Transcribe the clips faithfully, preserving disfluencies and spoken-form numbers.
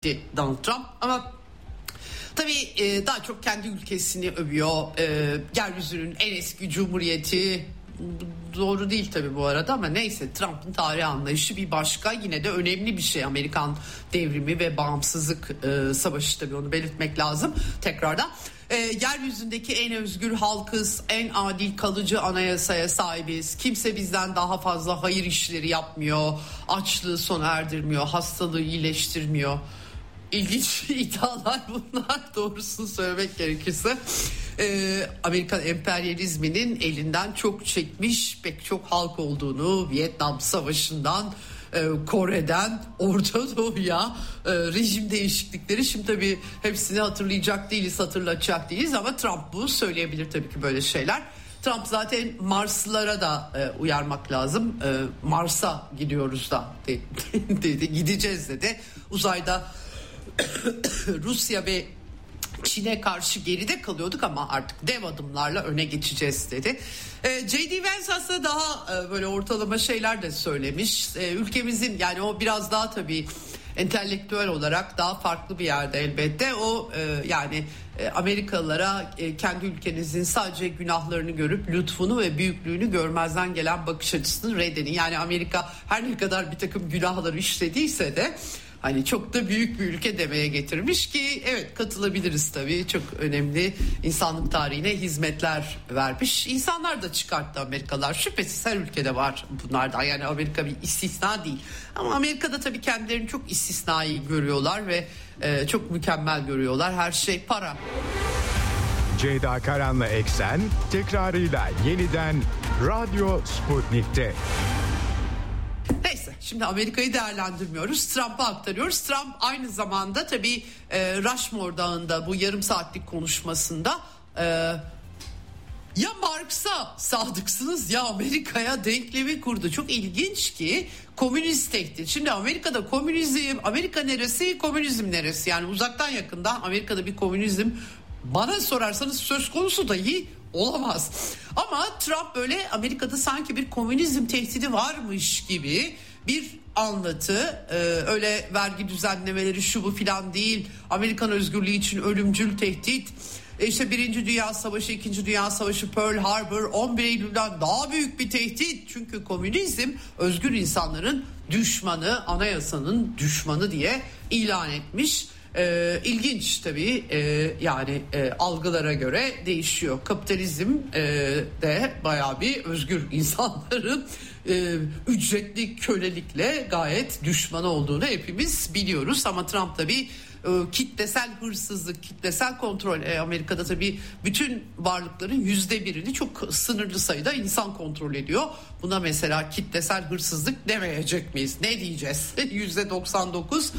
Donald Trump ama tabii e, daha çok kendi ülkesini övüyor. E, yeryüzünün en eski cumhuriyeti, doğru değil tabii bu arada ama neyse, Trump'ın tarih anlayışı bir başka, yine de önemli bir şey Amerikan devrimi ve bağımsızlık e, savaşı, tabii onu belirtmek lazım tekrardan. E, yeryüzündeki en özgür halkız, en adil kalıcı anayasaya sahibiz. Kimse bizden daha fazla hayır işleri yapmıyor, açlığı sona erdirmiyor, hastalığı iyileştirmiyor. İlginç iddialar bunlar, doğrusunu söylemek gerekirse. Ee, Amerikan emperyalizminin elinden çok çekmiş pek çok halk olduğunu, Vietnam Savaşı'ndan e, Kore'den Orta Doğu'ya e, rejim değişiklikleri, şimdi tabii hepsini hatırlayacak değiliz, hatırlatacak değiliz ama Trump bu söyleyebilir tabii ki böyle şeyler. Trump zaten Marslılara da e, uyarmak lazım. E, Mars'a gidiyoruz da dedi, dedi, gideceğiz dedi. Uzayda Rusya ve Çin'e karşı geride kalıyorduk ama artık dev adımlarla öne geçeceğiz dedi. E, J D Vance aslında daha e, böyle ortalama şeyler de söylemiş. E, ülkemizin, yani o biraz daha tabii entelektüel olarak daha farklı bir yerde elbette. O e, yani e, Amerikalılara e, kendi ülkenizin sadece günahlarını görüp lütfunu ve büyüklüğünü görmezden gelen bakış açısını reddedin. Yani Amerika her ne kadar bir takım günahları işlediyse de hani çok da büyük bir ülke demeye getirmiş ki evet, katılabiliriz tabii. Çok önemli insanlık tarihine hizmetler vermiş. İnsanlar da çıkarttı Amerikalılar. Şüphesiz her ülkede var bunlardan. Yani Amerika bir istisna değil. Ama Amerika'da tabii kendilerini çok istisnai görüyorlar ve e, çok mükemmel görüyorlar. Her şey para. Ceyda Karan'la Eksen tekrarıyla yeniden Radyo Sputnik'te. Neyse, şimdi Amerika'yı değerlendirmiyoruz, Trump'a aktarıyoruz. Trump aynı zamanda tabii e, Rushmore Dağı'nda bu yarım saatlik konuşmasında e, ya Marx'a sadıksınız ya Amerika'ya denklemi kurdu. Çok ilginç ki komünist tehdit. Şimdi Amerika'da komünizm, Amerika neresi, komünizm neresi? Yani uzaktan yakından Amerika'da bir komünizm bana sorarsanız söz konusu dahi olamaz. Ama Trump böyle Amerika'da sanki bir komünizm tehdidi varmış gibi bir anlatı, ee, öyle vergi düzenlemeleri şu bu filan değil, Amerikan özgürlüğü için ölümcül tehdit, e işte Birinci Dünya Savaşı, İkinci Dünya Savaşı, Pearl Harbor, on bir Eylül'den daha büyük bir tehdit. Çünkü komünizm özgür insanların düşmanı, anayasanın düşmanı diye ilan etmiş. Ee, ilginç tabii, ee, yani e, algılara göre değişiyor. Kapitalizm e, de bayağı bir özgür insanların e, ücretli kölelikle gayet düşmanı olduğunu hepimiz biliyoruz. Ama Trump tabii e, kitlesel hırsızlık, kitlesel kontrol, e, Amerika'da tabii bütün varlıkların yüzde birini çok sınırlı sayıda insan kontrol ediyor. Buna mesela kitlesel hırsızlık demeyecek miyiz? Ne diyeceğiz? yüzde doksan dokuz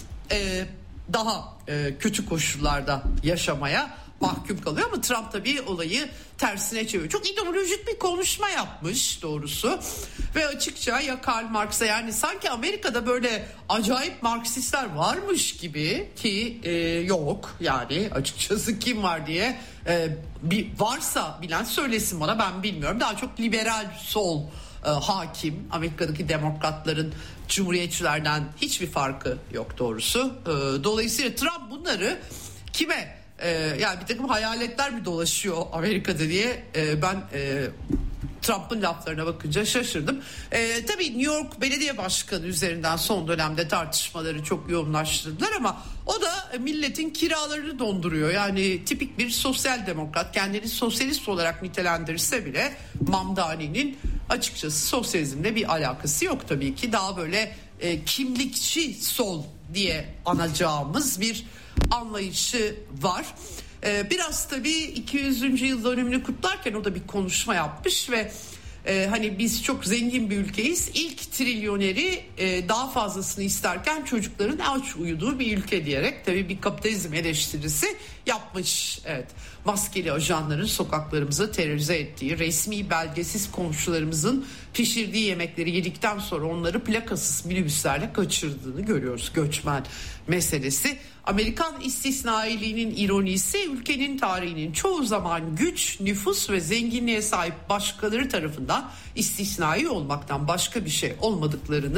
e, daha e, kötü koşullarda yaşamaya mahkum kalıyor ama Trump tabii olayı tersine çeviriyor. Çok ideolojik bir konuşma yapmış doğrusu ve açıkça ya Karl Marx'a, yani sanki Amerika'da böyle acayip Marksistler varmış gibi ki e, yok, yani açıkçası kim var diye e, bir varsa bilen söylesin bana, ben bilmiyorum. Daha çok liberal sol e, hakim. Amerika'daki demokratların cumhuriyetçilerden hiçbir farkı yok doğrusu. E, dolayısıyla Trump bunları kime, e, yani bir takım hayaletler mi dolaşıyor Amerika'da diye e, ben e, Trump'ın laflarına bakınca şaşırdım. E, tabii New York Belediye Başkanı üzerinden son dönemde tartışmaları çok yoğunlaştırdılar ama o da milletin kiralarını donduruyor. Yani tipik bir sosyal demokrat, kendini sosyalist olarak nitelendirirse bile Mamdani'nin açıkçası sosyalizmle bir alakası yok tabii ki. Daha böyle e, kimlikçi sol diye anacağımız bir anlayışı var. Ee, biraz tabii iki yüzüncü yıl dönümünü kutlarken o da bir konuşma yapmış ve e, hani biz çok zengin bir ülkeyiz. İlk trilyoneri e, daha fazlasını isterken çocukların aç uyuduğu bir ülke diyerek tabii bir kapitalizm eleştirisi yapmış. Evet, maskeli ajanların sokaklarımızı terörize ettiği, resmi belgesiz komşularımızın pişirdiği yemekleri yedikten sonra onları plakasız minibüslerle kaçırdığını görüyoruz. Göçmen meselesi. Amerikan istisnailiğinin ironisi, ülkenin tarihinin çoğu zaman güç, nüfus ve zenginliğe sahip başkaları tarafından istisnai olmaktan başka bir şey olmadıklarını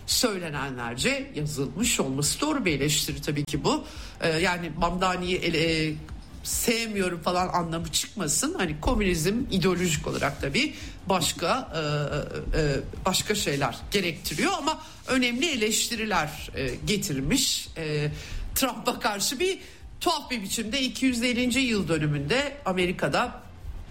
söylenenlerce yazılmış olması doğru bir eleştiri tabii ki bu. Ee, yani Mamdani'yi ele, e, sevmiyorum falan anlamı çıkmasın. Hani komünizm ideolojik olarak tabii başka e, e, başka şeyler gerektiriyor ama önemli eleştiriler e, getirmiş. E, Trump'a karşı bir tuhaf bir biçimde iki yüz ellinci yıl dönümünde Amerika'da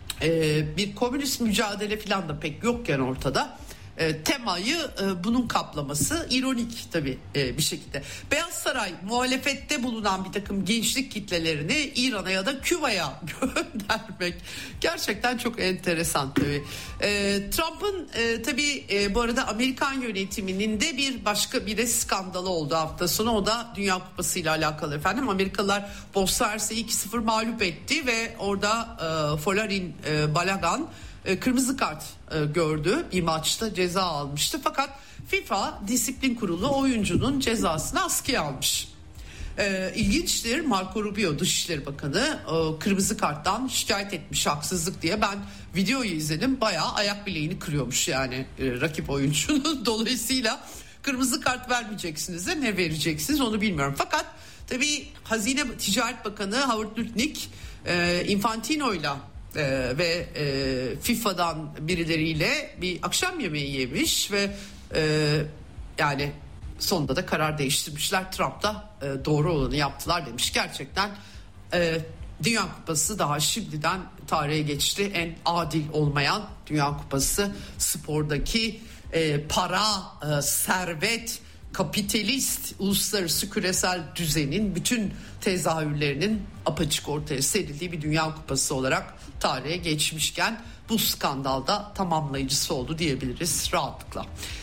e, bir komünist mücadele falan da pek yokken ortada. E, temayı e, bunun kaplaması ironik tabii e, bir şekilde. Beyaz Saray muhalefette bulunan bir takım gençlik kitlelerini İran'a ya da Küba'ya göndermek gerçekten çok enteresan tabii. E, Trump'ın e, tabii e, bu arada Amerikan yönetiminin de bir başka bir de skandalı oldu hafta sonu. O da Dünya Kupası ile alakalı efendim. Amerikalılar Bosna Hersek'i iki sıfır mağlup etti ve orada e, Folarin e, Balagan kırmızı kart gördü, bir maçta ceza almıştı fakat FIFA Disiplin Kurulu oyuncunun cezasını askıya almış. E, ilginçtir, Marco Rubio Dışişleri Bakanı e, kırmızı karttan şikayet etmiş haksızlık diye. Ben videoyu izledim, bayağı ayak bileğini kırıyormuş yani e, rakip oyuncunun. Dolayısıyla kırmızı kart vermeyeceksiniz de ne vereceksiniz onu bilmiyorum. Fakat tabii Hazine Ticaret Bakanı Howard Lutnick e, Infantino'yla Ee, ve e, FIFA'dan birileriyle bir akşam yemeği yemiş ve e, yani sonunda da karar değiştirmişler. Trump da e, doğru olanı yaptılar demiş. Gerçekten e, Dünya Kupası daha şimdiden tarihe geçti. En adil olmayan Dünya Kupası, spordaki e, para, e, servet, kapitalist uluslararası küresel düzenin bütün tezahürlerinin apaçık ortaya serildiği bir Dünya Kupası olarak tarihe geçmişken bu skandalda tamamlayıcısı oldu diyebiliriz rahatlıkla.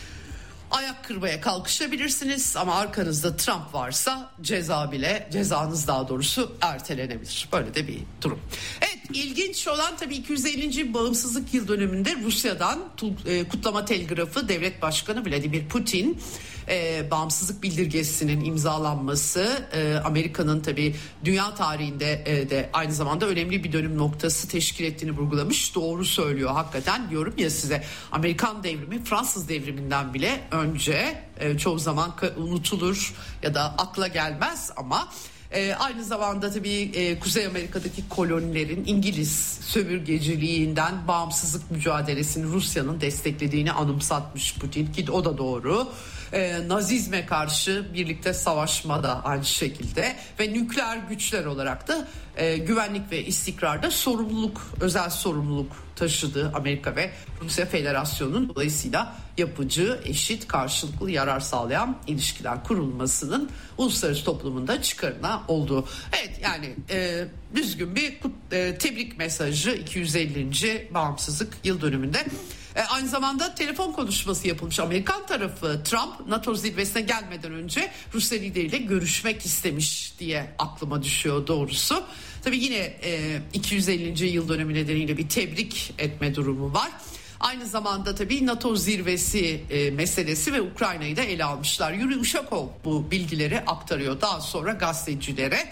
Ayak kırmaya kalkışabilirsiniz ama arkanızda Trump varsa ceza bile, cezanız daha doğrusu ertelenebilir. Böyle de bir durum. Evet, ilginç olan tabii iki yüz ellinci bağımsızlık yıl dönümünde Rusya'dan kutlama telgrafı devlet başkanı Vladimir Putin e, bağımsızlık bildirgesinin imzalanması e, Amerika'nın tabii dünya tarihinde e, de aynı zamanda önemli bir dönüm noktası teşkil ettiğini vurgulamış. Doğru söylüyor hakikaten, diyorum ya size, Amerikan devrimi Fransız devriminden bile önce e, çoğu zaman unutulur ya da akla gelmez ama e, aynı zamanda tabii e, Kuzey Amerika'daki kolonilerin İngiliz sömürgeciliğinden bağımsızlık mücadelesini Rusya'nın desteklediğini anımsatmış Putin, ki o da doğru. E, Nazizme karşı birlikte savaşmada aynı şekilde ve nükleer güçler olarak da e, güvenlik ve istikrarda sorumluluk, özel sorumluluk taşıdı Amerika ve Rusya Federasyonu'nun. Dolayısıyla yapıcı, eşit, karşılıklı yarar sağlayan ilişkiler kurulmasının uluslararası toplumunda çıkarına olduğu. Evet, yani e, düzgün bir e, tebrik mesajı iki yüz ellinci bağımsızlık yıl dönümünde. E, aynı zamanda telefon konuşması yapılmış. Amerikan tarafı Trump NATO zirvesine gelmeden önce Rusya lideriyle görüşmek istemiş diye aklıma düşüyor doğrusu. Tabii yine e, iki yüz ellinci yıl dönümü nedeniyle bir tebrik etme durumu var. Aynı zamanda tabii NATO zirvesi e, meselesi ve Ukrayna'yı da ele almışlar. Yuri Ushakov bu bilgileri aktarıyor daha sonra gazetecilere.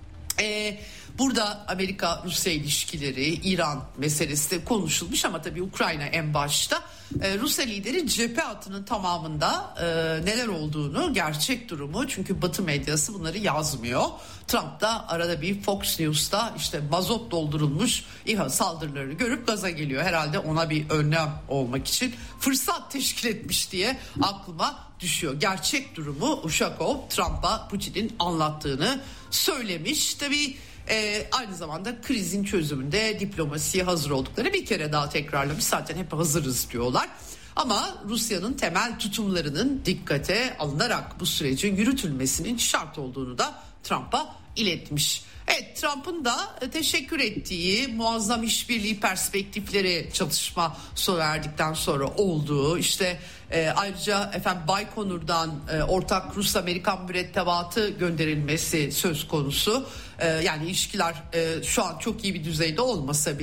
E, burada Amerika-Rusya ilişkileri, İran meselesi de konuşulmuş ama tabii Ukrayna en başta. Ee, Rusya lideri cephe hattının tamamında e, neler olduğunu, gerçek durumu, çünkü Batı medyası bunları yazmıyor. Trump da arada bir Fox News'ta işte mazot doldurulmuş İHA saldırılarını görüp gaza geliyor. Herhalde ona bir önlem olmak için fırsat teşkil etmiş diye aklıma düşüyor. Gerçek durumu Ushakov Trump'a Putin'in anlattığını söylemiş. Tabii Ee, aynı zamanda krizin çözümünde diplomasiye hazır oldukları bir kere daha tekrarlamış. Zaten hep hazırız diyorlar. Ama Rusya'nın temel tutumlarının dikkate alınarak bu sürecin yürütülmesinin şart olduğunu da Trump'a iletmiş. Evet, Trump'ın da teşekkür ettiği muazzam işbirliği perspektifleri çatışma sona erdikten sonra olduğu, işte e, ayrıca efendim Baykonur'dan e, ortak Rus-Amerikan mürettebatı gönderilmesi söz konusu. E, yani ilişkiler e, şu an çok iyi bir düzeyde olmasa bile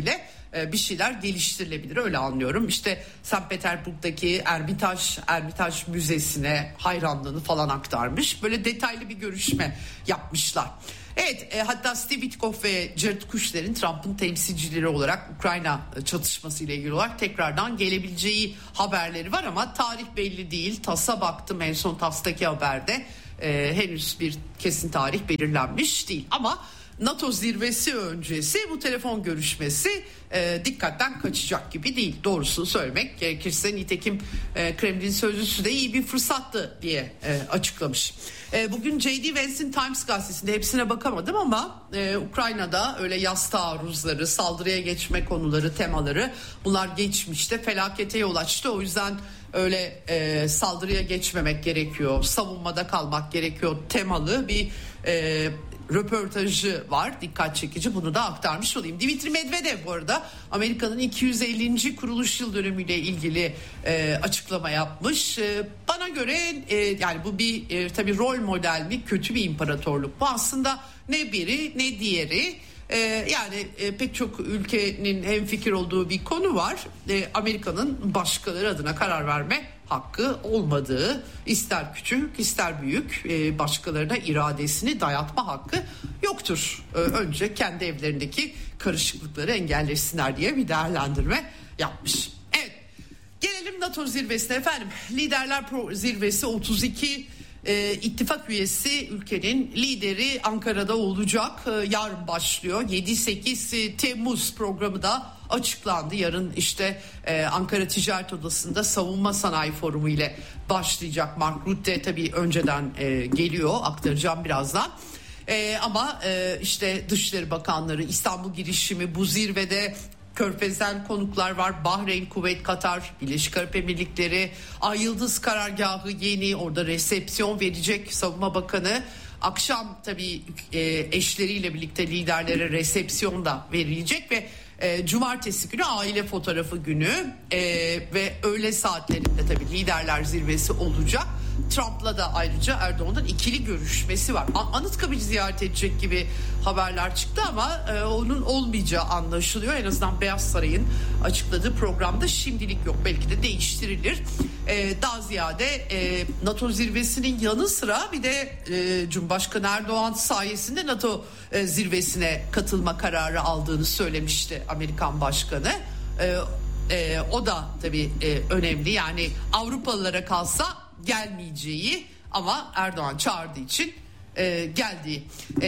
bir şeyler geliştirilebilir, öyle anlıyorum. İşte Sankt Petersburg'daki Ermitaj, Ermitaj Müzesi'ne hayranlığını falan aktarmış. Böyle detaylı bir görüşme yapmışlar. Evet, e, hatta Steve Witkoff ve Jared Kushner'in Trump'ın temsilcileri olarak Ukrayna çatışması ile ilgili olarak tekrardan gelebileceği haberleri var ama tarih belli değil. TASS'a baktım en son TASS'taki haberde e, henüz bir kesin tarih belirlenmiş değil ama NATO zirvesi öncesi bu telefon görüşmesi e, dikkatten kaçacak gibi değil. Doğrusunu söylemek gerekirse nitekim e, Kremlin sözcüsü de iyi bir fırsattı diye e, açıklamış. E, bugün J D Vance'in Times gazetesinde hepsine bakamadım ama e, Ukrayna'da öyle yas taarruzları, saldırıya geçme konuları, temaları bunlar geçmişte felakete yol açtı. O yüzden öyle e, saldırıya geçmemek gerekiyor, savunmada kalmak gerekiyor temalı bir e, röportajı var, dikkat çekici, bunu da aktarmış olayım. Dimitri Medvedev bu arada Amerika'nın iki yüz ellinci kuruluş yıl dönümüyle ilgili e, açıklama yapmış. E, bana göre e, yani bu bir e, tabii rol model mi, kötü bir imparatorluk bu aslında, ne biri ne diğeri. Ee, yani e, pek çok ülkenin hemfikir olduğu bir konu var. Ee, Amerika'nın başkaları adına karar verme hakkı olmadığı, ister küçük ister büyük e, başkalarına iradesini dayatma hakkı yoktur. Ee, önce kendi evlerindeki karışıklıkları engellesinler diye bir değerlendirme yapmış. Evet, gelelim NATO zirvesine efendim. Liderler Pro- Zirvesi otuz iki E, ittifak üyesi ülkenin lideri Ankara'da olacak. E, yarın başlıyor. yedi sekiz Temmuz programı da açıklandı. Yarın işte e, Ankara Ticaret Odası'nda Savunma Sanayi Forumu ile başlayacak. Mark Rutte tabii önceden e, geliyor. Aktaracağım birazdan. E, ama e, işte Dışişleri Bakanları, İstanbul girişimi, bu zirvede Körfez'den konuklar var. Bahreyn, Kuveyt, Katar, Birleşik Arap Emirlikleri, Ay Yıldız karargahı yeni, orada resepsiyon verecek Savunma Bakanı. Akşam tabii e, eşleriyle birlikte liderlere resepsiyon da verilecek ve e, cumartesi günü aile fotoğrafı günü e, ve öğle saatlerinde tabii liderler zirvesi olacak. Trump'la da ayrıca Erdoğan'ın ikili görüşmesi var. Anıtkabir'i ziyaret edecek gibi haberler çıktı ama e, onun olmayacağı anlaşılıyor. En azından Beyaz Saray'ın açıkladığı programda şimdilik yok. Belki de değiştirilir. E, daha ziyade e, NATO zirvesinin yanı sıra bir de e, Cumhurbaşkanı Erdoğan sayesinde NATO e, zirvesine katılma kararı aldığını söylemişti Amerikan Başkanı. E, e, o da tabii e, önemli. Yani Avrupalılara kalsa gelmeyeceği ama Erdoğan çağırdığı için e, geldiği. E,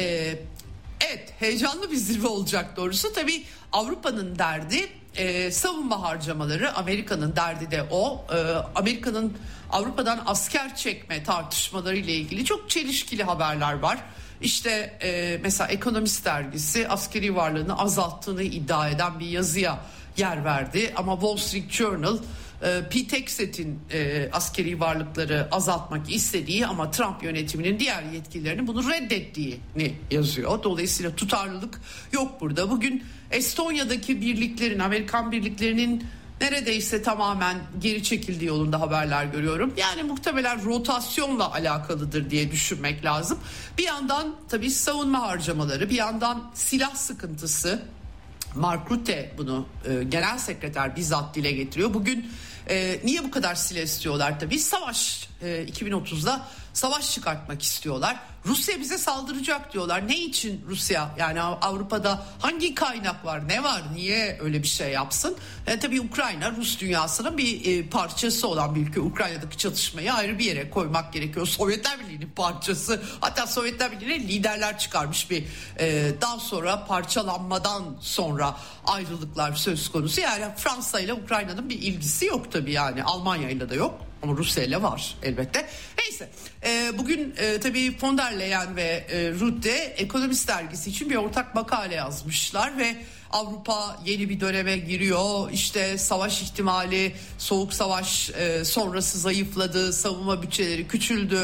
evet, heyecanlı bir zirve olacak doğrusu. Tabii Avrupa'nın derdi e, savunma harcamaları, Amerika'nın derdi de o. E, Amerika'nın Avrupa'dan asker çekme tartışmaları ile ilgili çok çelişkili haberler var. İşte e, mesela Economist dergisi askeri varlığını azalttığını iddia eden bir yazıya yer verdi ama Wall Street Journal Pete Hegseth'in e, askeri varlıkları azaltmak istediği ama Trump yönetiminin diğer yetkililerinin bunu reddettiğini yazıyor. Dolayısıyla tutarlılık yok burada. Bugün Estonya'daki birliklerin, Amerikan birliklerinin neredeyse tamamen geri çekildiği yolunda haberler görüyorum. Yani muhtemelen rotasyonla alakalıdır diye düşünmek lazım. Bir yandan tabii savunma harcamaları, bir yandan silah sıkıntısı. Mark Rutte bunu e, genel sekreter bizzat dile getiriyor. Bugün e, niye bu kadar silah istiyorlar? Tabii savaş, e, iki bin otuzda savaş çıkartmak istiyorlar. Rusya bize saldıracak diyorlar. Ne için Rusya? Yani Avrupa'da hangi kaynak var? Ne var? Niye öyle bir şey yapsın? E, tabii Ukrayna Rus dünyasının bir e, parçası olan bir ülke. Ukrayna'daki çatışmayı ayrı bir yere koymak gerekiyor. Sovyetler Birliği'nin parçası. Hatta Sovyetler Birliği'ne liderler çıkarmış bir e, daha sonra parçalanmadan sonra ayrılıklar söz konusu. Yani Fransa ile Ukrayna'nın bir ilgisi yok tabii, yani Almanya ile de yok. Ama Rusya ile var elbette. Neyse e, bugün e, tabii von der Leyen ve e, Rutte Economist dergisi için bir ortak makale yazmışlar ve Avrupa yeni bir döneme giriyor. İşte savaş ihtimali, soğuk savaş e, sonrası zayıfladı, savunma bütçeleri küçüldü.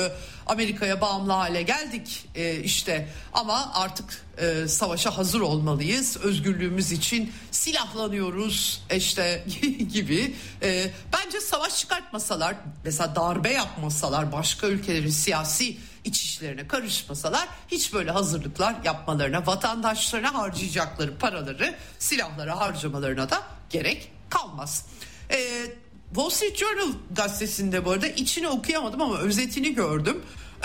Amerika'ya bağımlı hale geldik e, işte ama artık e, savaşa hazır olmalıyız, özgürlüğümüz için silahlanıyoruz işte gibi. E, bence savaş çıkartmasalar, mesela darbe yapmasalar, başka ülkelerin siyasi iç işlerine karışmasalar, hiç böyle hazırlıklar yapmalarına, vatandaşlarına harcayacakları paraları silahlara harcamalarına da gerek kalmaz. E, Wall Street Journal gazetesinde bu arada, içini okuyamadım ama özetini gördüm.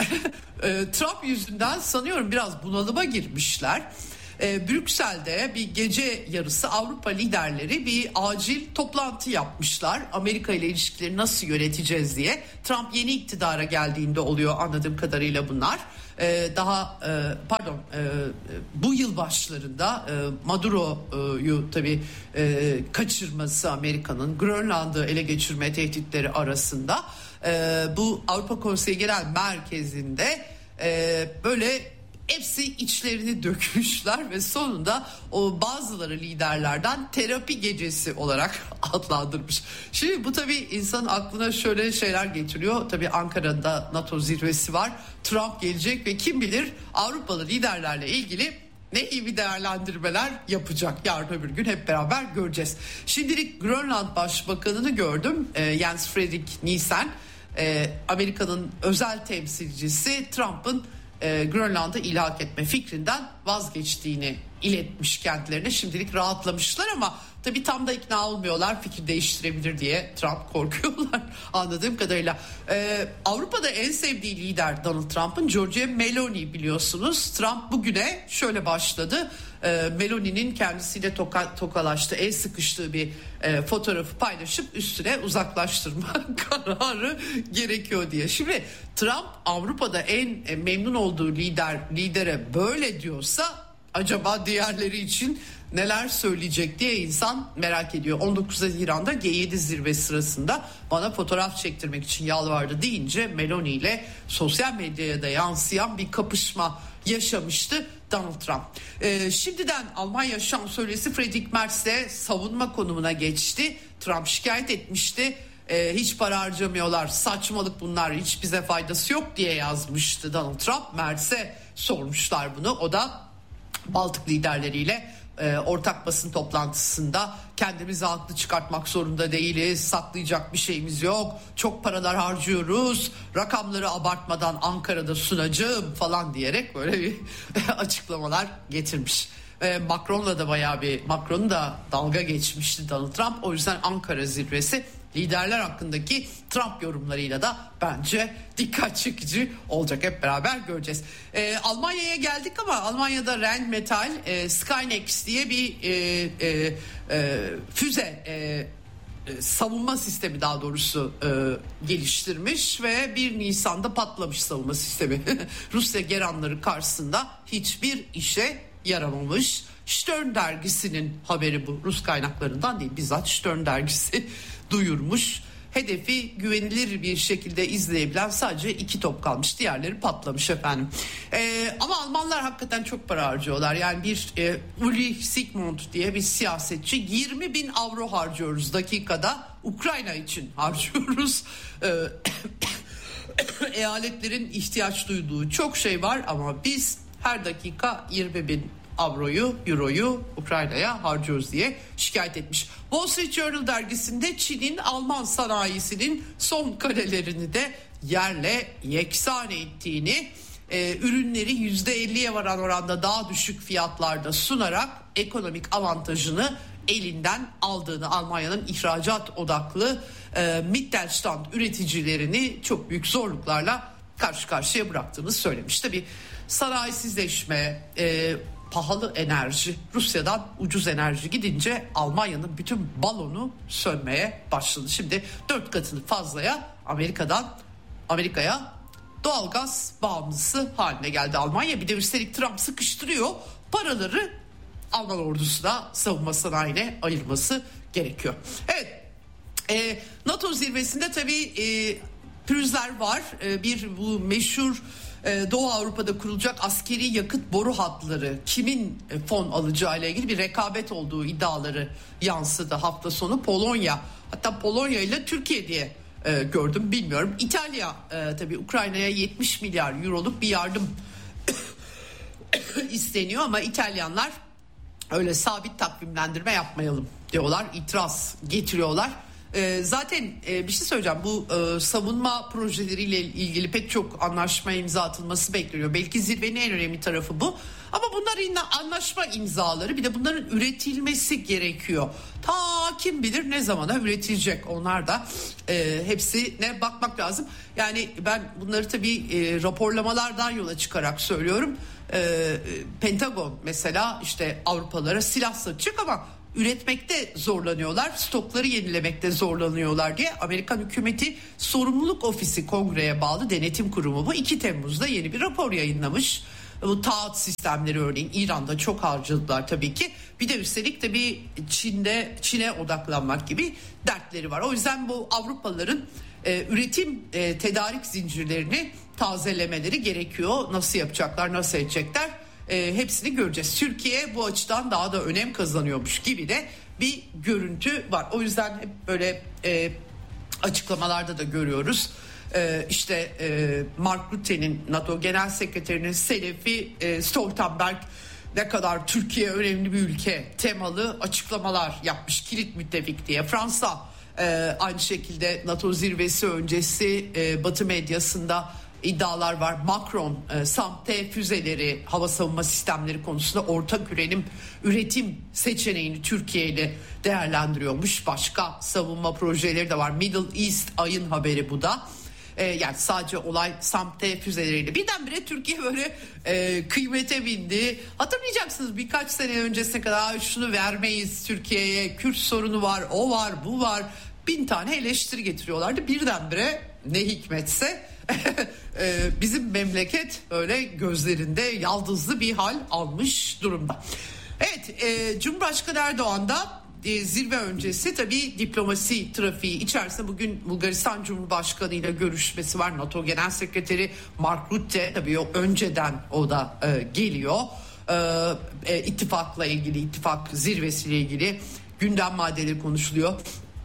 Trump yüzünden sanıyorum biraz bunalıma girmişler. Ee, Brüksel'de bir gece yarısı Avrupa liderleri bir acil toplantı yapmışlar. Amerika ile ilişkileri nasıl yöneteceğiz diye. Trump yeni iktidara geldiğinde oluyor anladığım kadarıyla bunlar. Ee, daha e, pardon e, bu yıl başlarında e, Maduro'yu tabii e, kaçırması, Amerika'nın Grönland'ı ele geçirme tehditleri arasında e, bu Avrupa Konseyi Genel Merkezi'nde e, böyle hepsi içlerini dökmüşler ve sonunda o bazıları liderlerden terapi gecesi olarak adlandırmış. Şimdi bu tabii insanın aklına şöyle şeyler getiriyor. Tabii Ankara'da NATO zirvesi var. Trump gelecek ve kim bilir Avrupalı liderlerle ilgili ne iyi bir değerlendirmeler yapacak. Yarın öbür gün hep beraber göreceğiz. Şimdilik Grönland Başbakanı'nı gördüm. E, Jens Frederik Nielsen, e, Amerika'nın özel temsilcisi, Trump'ın E, Grönland'ı ilhak etme fikrinden vazgeçtiğini iletmiş kendilerine. Şimdilik rahatlamışlar ama tabii tam da ikna olmuyorlar, fikir değiştirebilir diye Trump korkuyorlar anladığım kadarıyla. E, Avrupa'da en sevdiği lider Donald Trump'ın Giorgia Meloni, biliyorsunuz. Trump bugüne şöyle başladı. E, Meloni'nin kendisiyle toka, tokalaştığı, el sıkıştığı bir e, fotoğrafı paylaşıp üstüne uzaklaştırma kararı gerekiyor diye. Şimdi Trump Avrupa'da en e, memnun olduğu lider lidere böyle diyorsa acaba diğerleri için neler söyleyecek diye insan merak ediyor. on dokuz Haziran'da G yedi zirvesi sırasında bana fotoğraf çektirmek için yalvardı deyince Meloni ile sosyal medyaya da yansıyan bir kapışma yaşamıştı Donald Trump. Ee, şimdiden Almanya Şansölyesi Friedrich Merz de savunma konumuna geçti. Trump şikayet etmişti. Ee, hiç para harcamıyorlar, saçmalık bunlar, hiç bize faydası yok diye yazmıştı Donald Trump. Merz'e sormuşlar bunu. O da Baltık liderleriyle e, ortak basın toplantısında kendimizi haklı çıkartmak zorunda değiliz, saklayacak bir şeyimiz yok, çok paralar harcıyoruz, rakamları abartmadan Ankara'da sunacağım falan diyerek böyle bir açıklamalar getirmiş. E, Macron'la da bayağı bir, Macron'u da dalga geçmişti Donald Trump. O yüzden Ankara zirvesi liderler hakkındaki Trump yorumlarıyla da bence dikkat çekici olacak, hep beraber göreceğiz. Ee, Almanya'ya geldik ama Almanya'da Rheinmetall e, Skynex diye bir e, e, e, füze e, e, savunma sistemi daha doğrusu e, geliştirmiş ve bir Nisan'da patlamış savunma sistemi. Rusya geranları karşısında hiçbir işe yaramamış. Stern dergisinin haberi bu, Rus kaynaklarından değil, bizzat Stern dergisi duyurmuş. Hedefi güvenilir bir şekilde izleyebilen sadece iki top kalmış, diğerleri patlamış efendim. Ee, ama Almanlar hakikaten çok para harcıyorlar. Yani bir e, Ulrich Sigmund diye bir siyasetçi, yirmi bin avro harcıyoruz dakikada, Ukrayna için harcıyoruz. Ee, eyaletlerin ihtiyaç duyduğu çok şey var ama biz her dakika yirmi bin avroyu, euroyu Ukrayna'ya harcıyoruz diye şikayet etmiş. Wall Street Journal dergisinde Çin'in Alman sanayisinin son karelerini de yerle yeksan ettiğini, e, ürünleri yüzde elliye varan oranda daha düşük fiyatlarda sunarak ekonomik avantajını elinden aldığını, Almanya'nın ihracat odaklı e, Mittelstand üreticilerini çok büyük zorluklarla karşı karşıya bıraktığını söylemiş. Tabii sanayisizleşme, e, pahalı enerji, Rusya'dan ucuz enerji gidince Almanya'nın bütün balonu sönmeye başladı. Şimdi dört katını fazlaya Amerika'dan Amerika'ya doğalgaz bağımlısı haline geldi Almanya. Bir de üstelik Trump sıkıştırıyor, paraları Alman ordusuna, savunma sanayine ayırması gerekiyor. Evet, e, NATO zirvesinde tabii e, pürüzler var. E, bir bu meşhur Doğu Avrupa'da kurulacak askeri yakıt boru hatları kimin fon alacağı ile ilgili bir rekabet olduğu iddiaları yansıdı hafta sonu. Polonya, hatta Polonya ile Türkiye diye e, gördüm, bilmiyorum. İtalya e, tabii Ukrayna'ya yetmiş milyar euroluk bir yardım isteniyor ama İtalyanlar öyle sabit takvimlendirme yapmayalım diyorlar, itiraz getiriyorlar. Ee, zaten e, bir şey söyleyeceğim, bu e, savunma projeleriyle ilgili pek çok anlaşma imza atılması bekleniyor. Belki zirvenin en önemli tarafı bu. Ama bunların anlaşma imzaları, bir de bunların üretilmesi gerekiyor. Ta kim bilir ne zamana üretilecek, onlar da e, hepsine bakmak lazım. Yani ben bunları tabii e, raporlamalardan yola çıkarak söylüyorum. E, Pentagon mesela işte Avrupalara silah satacak ama üretmekte zorlanıyorlar, stokları yenilemekte zorlanıyorlar diye Amerikan hükümeti sorumluluk ofisi, kongreye bağlı denetim kurumu bu, iki Temmuz'da yeni bir rapor yayınlamış. Bu taahhüt sistemleri örneğin İran'da çok harcadılar tabii ki. Bir de üstelik tabii Çin'de Çin'e odaklanmak gibi dertleri var. O yüzden bu Avrupalıların e, üretim e, tedarik zincirlerini tazelemeleri gerekiyor. Nasıl yapacaklar, nasıl edecekler? E, hepsini göreceğiz. Türkiye bu açıdan daha da önem kazanıyormuş gibi de bir görüntü var. O yüzden hep böyle e, açıklamalarda da görüyoruz. E, işte e, Mark Rutte'nin, NATO Genel Sekreterinin selefi e, Stoltenberg ne kadar Türkiye önemli bir ülke temalı açıklamalar yapmış, kilit müttefik diye. Fransa e, aynı şekilde NATO zirvesi öncesi e, Batı medyasında iddialar var. Macron e, SAMP-T füzeleri, hava savunma sistemleri konusunda ortak üretim, üretim seçeneğini Türkiye ile değerlendiriyormuş. Başka savunma projeleri de var. Middle East ayın haberi bu da. E, yani sadece olay SAMP-T füzeleriyle. Birdenbire Türkiye böyle e, kıymete bindi. Hatırlayacaksınız birkaç sene öncesine kadar şunu vermeyiz Türkiye'ye, Kürt sorunu var, o var, bu var. Bin tane eleştiri getiriyorlardı. Birdenbire ne hikmetse bizim memleket öyle gözlerinde yaldızlı bir hal almış durumda. Evet, e, Cumhurbaşkanı Erdoğan da e, zirve öncesi tabii diplomasi trafiği içerisinde bugün Bulgaristan Cumhurbaşkanı ile görüşmesi var. NATO Genel Sekreteri Mark Rutte tabii o önceden o da e, geliyor. E, e, ittifakla ilgili, ittifak zirvesiyle ilgili gündem maddeleri konuşuluyor.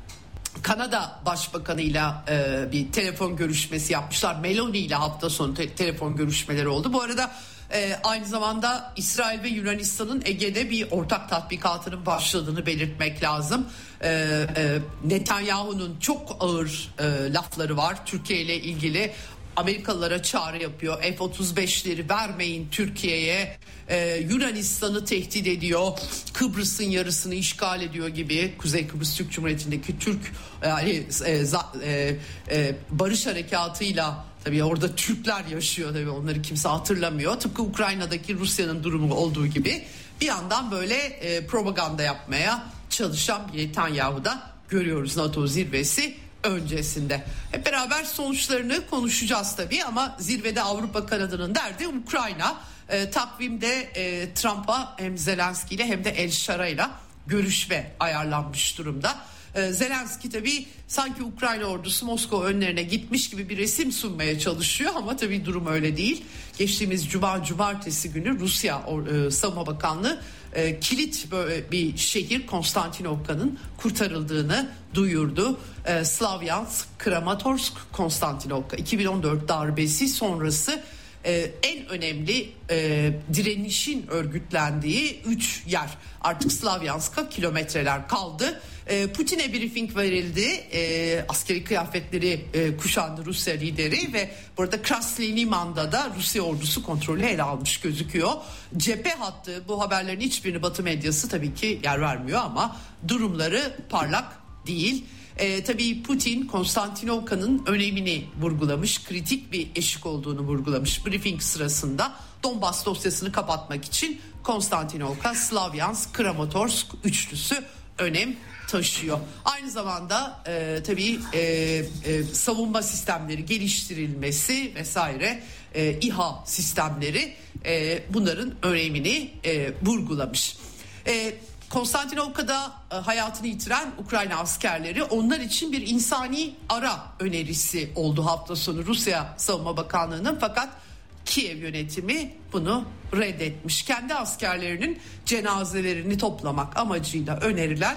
Kanada Başbakanı'yla e, bir telefon görüşmesi yapmışlar. Meloni ile hafta sonu te- telefon görüşmeleri oldu. Bu arada e, aynı zamanda İsrail ve Yunanistan'ın Ege'de bir ortak tatbikatının başladığını belirtmek lazım. E, e, Netanyahu'nun çok ağır e, lafları var Türkiye ile ilgili. Amerikalılara çağrı yapıyor. F otuz beşleri vermeyin Türkiye'ye. Ee, Yunanistan'ı tehdit ediyor. Kıbrıs'ın yarısını işgal ediyor gibi. Kuzey Kıbrıs Türk Cumhuriyeti'ndeki Türk yani e, e, e, barış harekatıyla tabii orada Türkler yaşıyor, tabii onları kimse hatırlamıyor. Tıpkı Ukrayna'daki Rusya'nın durumu olduğu gibi bir yandan böyle e, propaganda yapmaya çalışan bir Netanyahu'da görüyoruz NATO zirvesi öncesinde. Hep beraber sonuçlarını konuşacağız tabii ama zirvede Avrupa kanadının derdi Ukrayna. E, takvimde e, Trump'a hem Zelenski ile hem de El Shara'yla görüşme ayarlanmış durumda. E, Zelenski tabii sanki Ukrayna ordusu Moskova önlerine gitmiş gibi bir resim sunmaya çalışıyor ama tabii durum öyle değil. Geçtiğimiz Cuma Cumartesi günü Rusya e, Savunma Bakanlığı e, kilit böyle bir şehir Konstantinovka'nın kurtarıldığını duyurdu. E, Slavyansk, Kramatorsk, Konstantinovka iki bin on dört darbesi sonrası Ee, en önemli e, direnişin örgütlendiği üç yer. Artık Slavyansk'a kilometreler kaldı. E, Putin'e briefing verildi. E, askeri kıyafetleri e, kuşandı Rusya lideri ve burada Krasny Liman'da da Rusya ordusu kontrolü ele almış gözüküyor. Cephe hattı, bu haberlerin hiçbirini Batı medyası tabii ki yer vermiyor ama durumları parlak değil. E, tabii Putin Konstantinovka'nın önemini vurgulamış, kritik bir eşik olduğunu vurgulamış briefing sırasında. Donbas dosyasını kapatmak için Konstantinovka, Slavyansk, Kramatorsk üçlüsü önem taşıyor. Aynı zamanda e, tabii e, e, savunma sistemleri geliştirilmesi vesaire, e, İHA sistemleri e, bunların önemini e, vurgulamış. E, Konstantinovka'da e, hayatını yitiren Ukrayna askerleri, onlar için bir insani ara önerisi oldu hafta sonu Rusya Savunma Bakanlığı'nın, fakat Kiev yönetimi bunu reddetmiş. Kendi askerlerinin cenazelerini toplamak amacıyla önerilen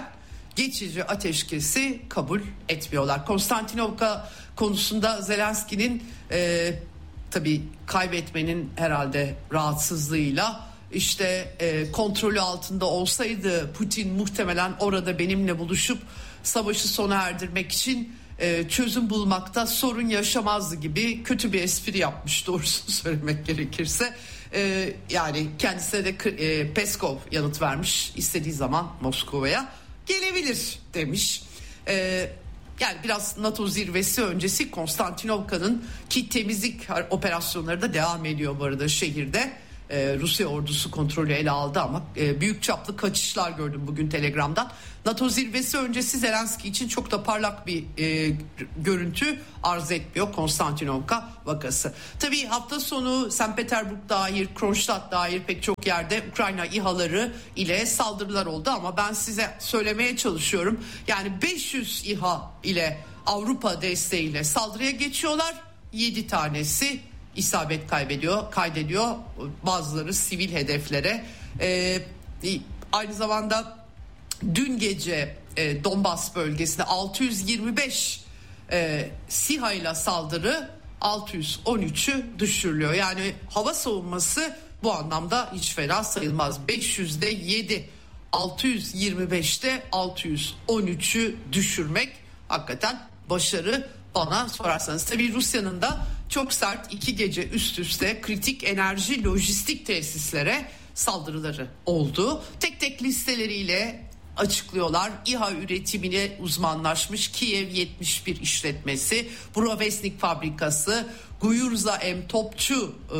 geçici ateşkesi kabul etmiyorlar. Konstantinovka konusunda Zelenski'nin e, tabii kaybetmenin herhalde rahatsızlığıyla işte e, kontrolü altında olsaydı Putin muhtemelen orada benimle buluşup savaşı sona erdirmek için e, çözüm bulmakta sorun yaşamazdı gibi kötü bir espri yapmış, doğrusunu söylemek gerekirse. E, yani kendisine de e, Peskov yanıt vermiş, istediği zaman Moskova'ya gelebilir demiş. E, yani biraz NATO zirvesi öncesi Konstantinovka'nın, ki temizlik operasyonları da devam ediyor bu arada şehirde. Ee, Rusya ordusu kontrolü ele aldı ama e, büyük çaplı kaçışlar gördüm bugün Telegram'dan. NATO zirvesi öncesi Zelenski için çok da parlak bir e, görüntü arz etmiyor Konstantinovka vakası. Tabii hafta sonu Sankt Peterburg dair, Kronstadt dair pek çok yerde Ukrayna İHA'ları ile saldırılar oldu ama ben size söylemeye çalışıyorum. Yani beş yüz İHA ile Avrupa desteğiyle saldırıya geçiyorlar. yedi tanesi isabet kaybediyor, kaydediyor. Bazıları sivil hedeflere. Ee, aynı zamanda dün gece e, Donbas bölgesinde altı yüz yirmi beş e, SİHA ile saldırı, altı yüz on üçü düşürülüyor. Yani hava savunması bu anlamda hiç fena sayılmaz. beş yüzde yedi, altı yüz yirmi beşte altı yüz on üçü düşürmek hakikaten başarı bana sorarsanız. Tabii Rusya'nın da çok sert iki gece üst üste kritik enerji lojistik tesislere saldırıları oldu. Tek tek listeleriyle açıklıyorlar. İHA üretimine uzmanlaşmış Kiev yetmiş bir işletmesi, Brovesnik fabrikası, Guyurza M Topçu e,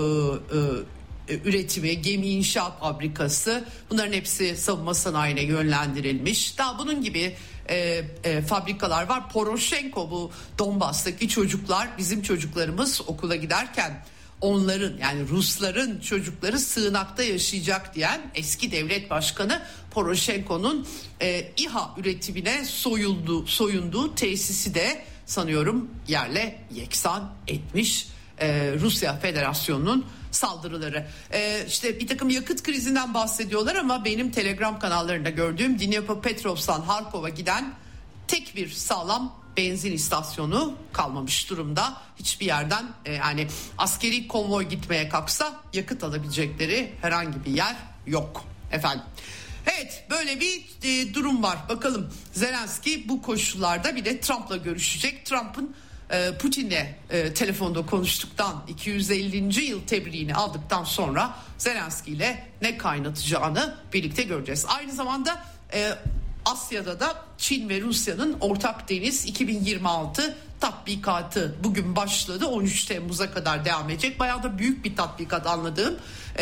e, üretimi, gemi inşaat fabrikası, bunların hepsi savunma sanayine yönlendirilmiş. Daha bunun gibi E, e, fabrikalar var. Poroshenko, bu Donbas'taki çocuklar, bizim çocuklarımız okula giderken onların, yani Rusların çocukları sığınakta yaşayacak diyen eski devlet başkanı Poroshenko'nun e, İHA üretimine soyuldu, soyunduğu tesisi de sanıyorum yerle yeksan etmiş e, Rusya Federasyonu'nun saldırıları. Ee, işte bir takım yakıt krizinden bahsediyorlar ama benim Telegram kanallarında gördüğüm Dnipropetrovsk'tan Harkov'a giden tek bir sağlam benzin istasyonu kalmamış durumda. Hiçbir yerden e, yani askeri konvoy gitmeye kalksa yakıt alabilecekleri herhangi bir yer yok efendim. Evet, böyle bir e, durum var. Bakalım Zelenski bu koşullarda bir de Trump'la görüşecek. Trump'ın Putin'le e, telefonda konuştuktan, iki yüz ellinci yıl tebriğini aldıktan sonra Zelenski ile ne kaynatacağını birlikte göreceğiz. Aynı zamanda e, Asya'da da Çin ve Rusya'nın ortak deniz iki bin yirmi altı tatbikatı bugün başladı. on üç Temmuz'a kadar devam edecek. Bayağı da büyük bir tatbikat anladığım.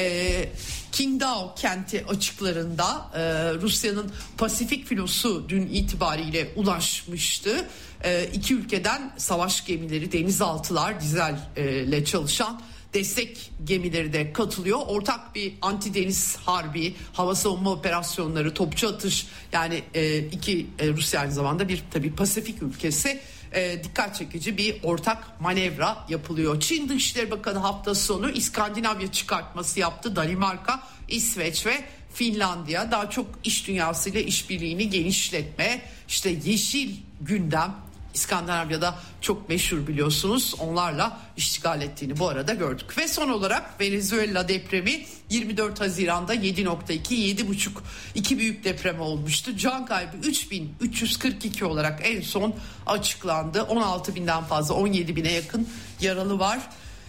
E, Qingdao kenti açıklarında e, Rusya'nın Pasifik filosu dün itibariyle ulaşmıştı. E, iki ülkeden savaş gemileri, denizaltılar, dizelle çalışan destek gemileri de katılıyor. Ortak bir anti deniz harbi, hava savunma operasyonları, topçu atış, yani e, iki e, Rusya aynı zamanda bir tabii Pasifik ülkesi. E, dikkat çekici bir ortak manevra yapılıyor. Çin Dışişleri Bakanı hafta sonu İskandinavya çıkartması yaptı. Danimarka, İsveç ve Finlandiya daha çok iş dünyasıyla işbirliğini genişletme, işte yeşil gündem, İskandinavya'da çok meşhur biliyorsunuz, onlarla iştigal ettiğini bu arada gördük. Ve son olarak Venezuela depremi yirmi dört Haziran'da yedi nokta iki, yedi buçuk, iki büyük deprem olmuştu. Can kaybı üç bin üç yüz kırk iki olarak en son açıklandı. on altı binden fazla, on yedi bine yakın yaralı var.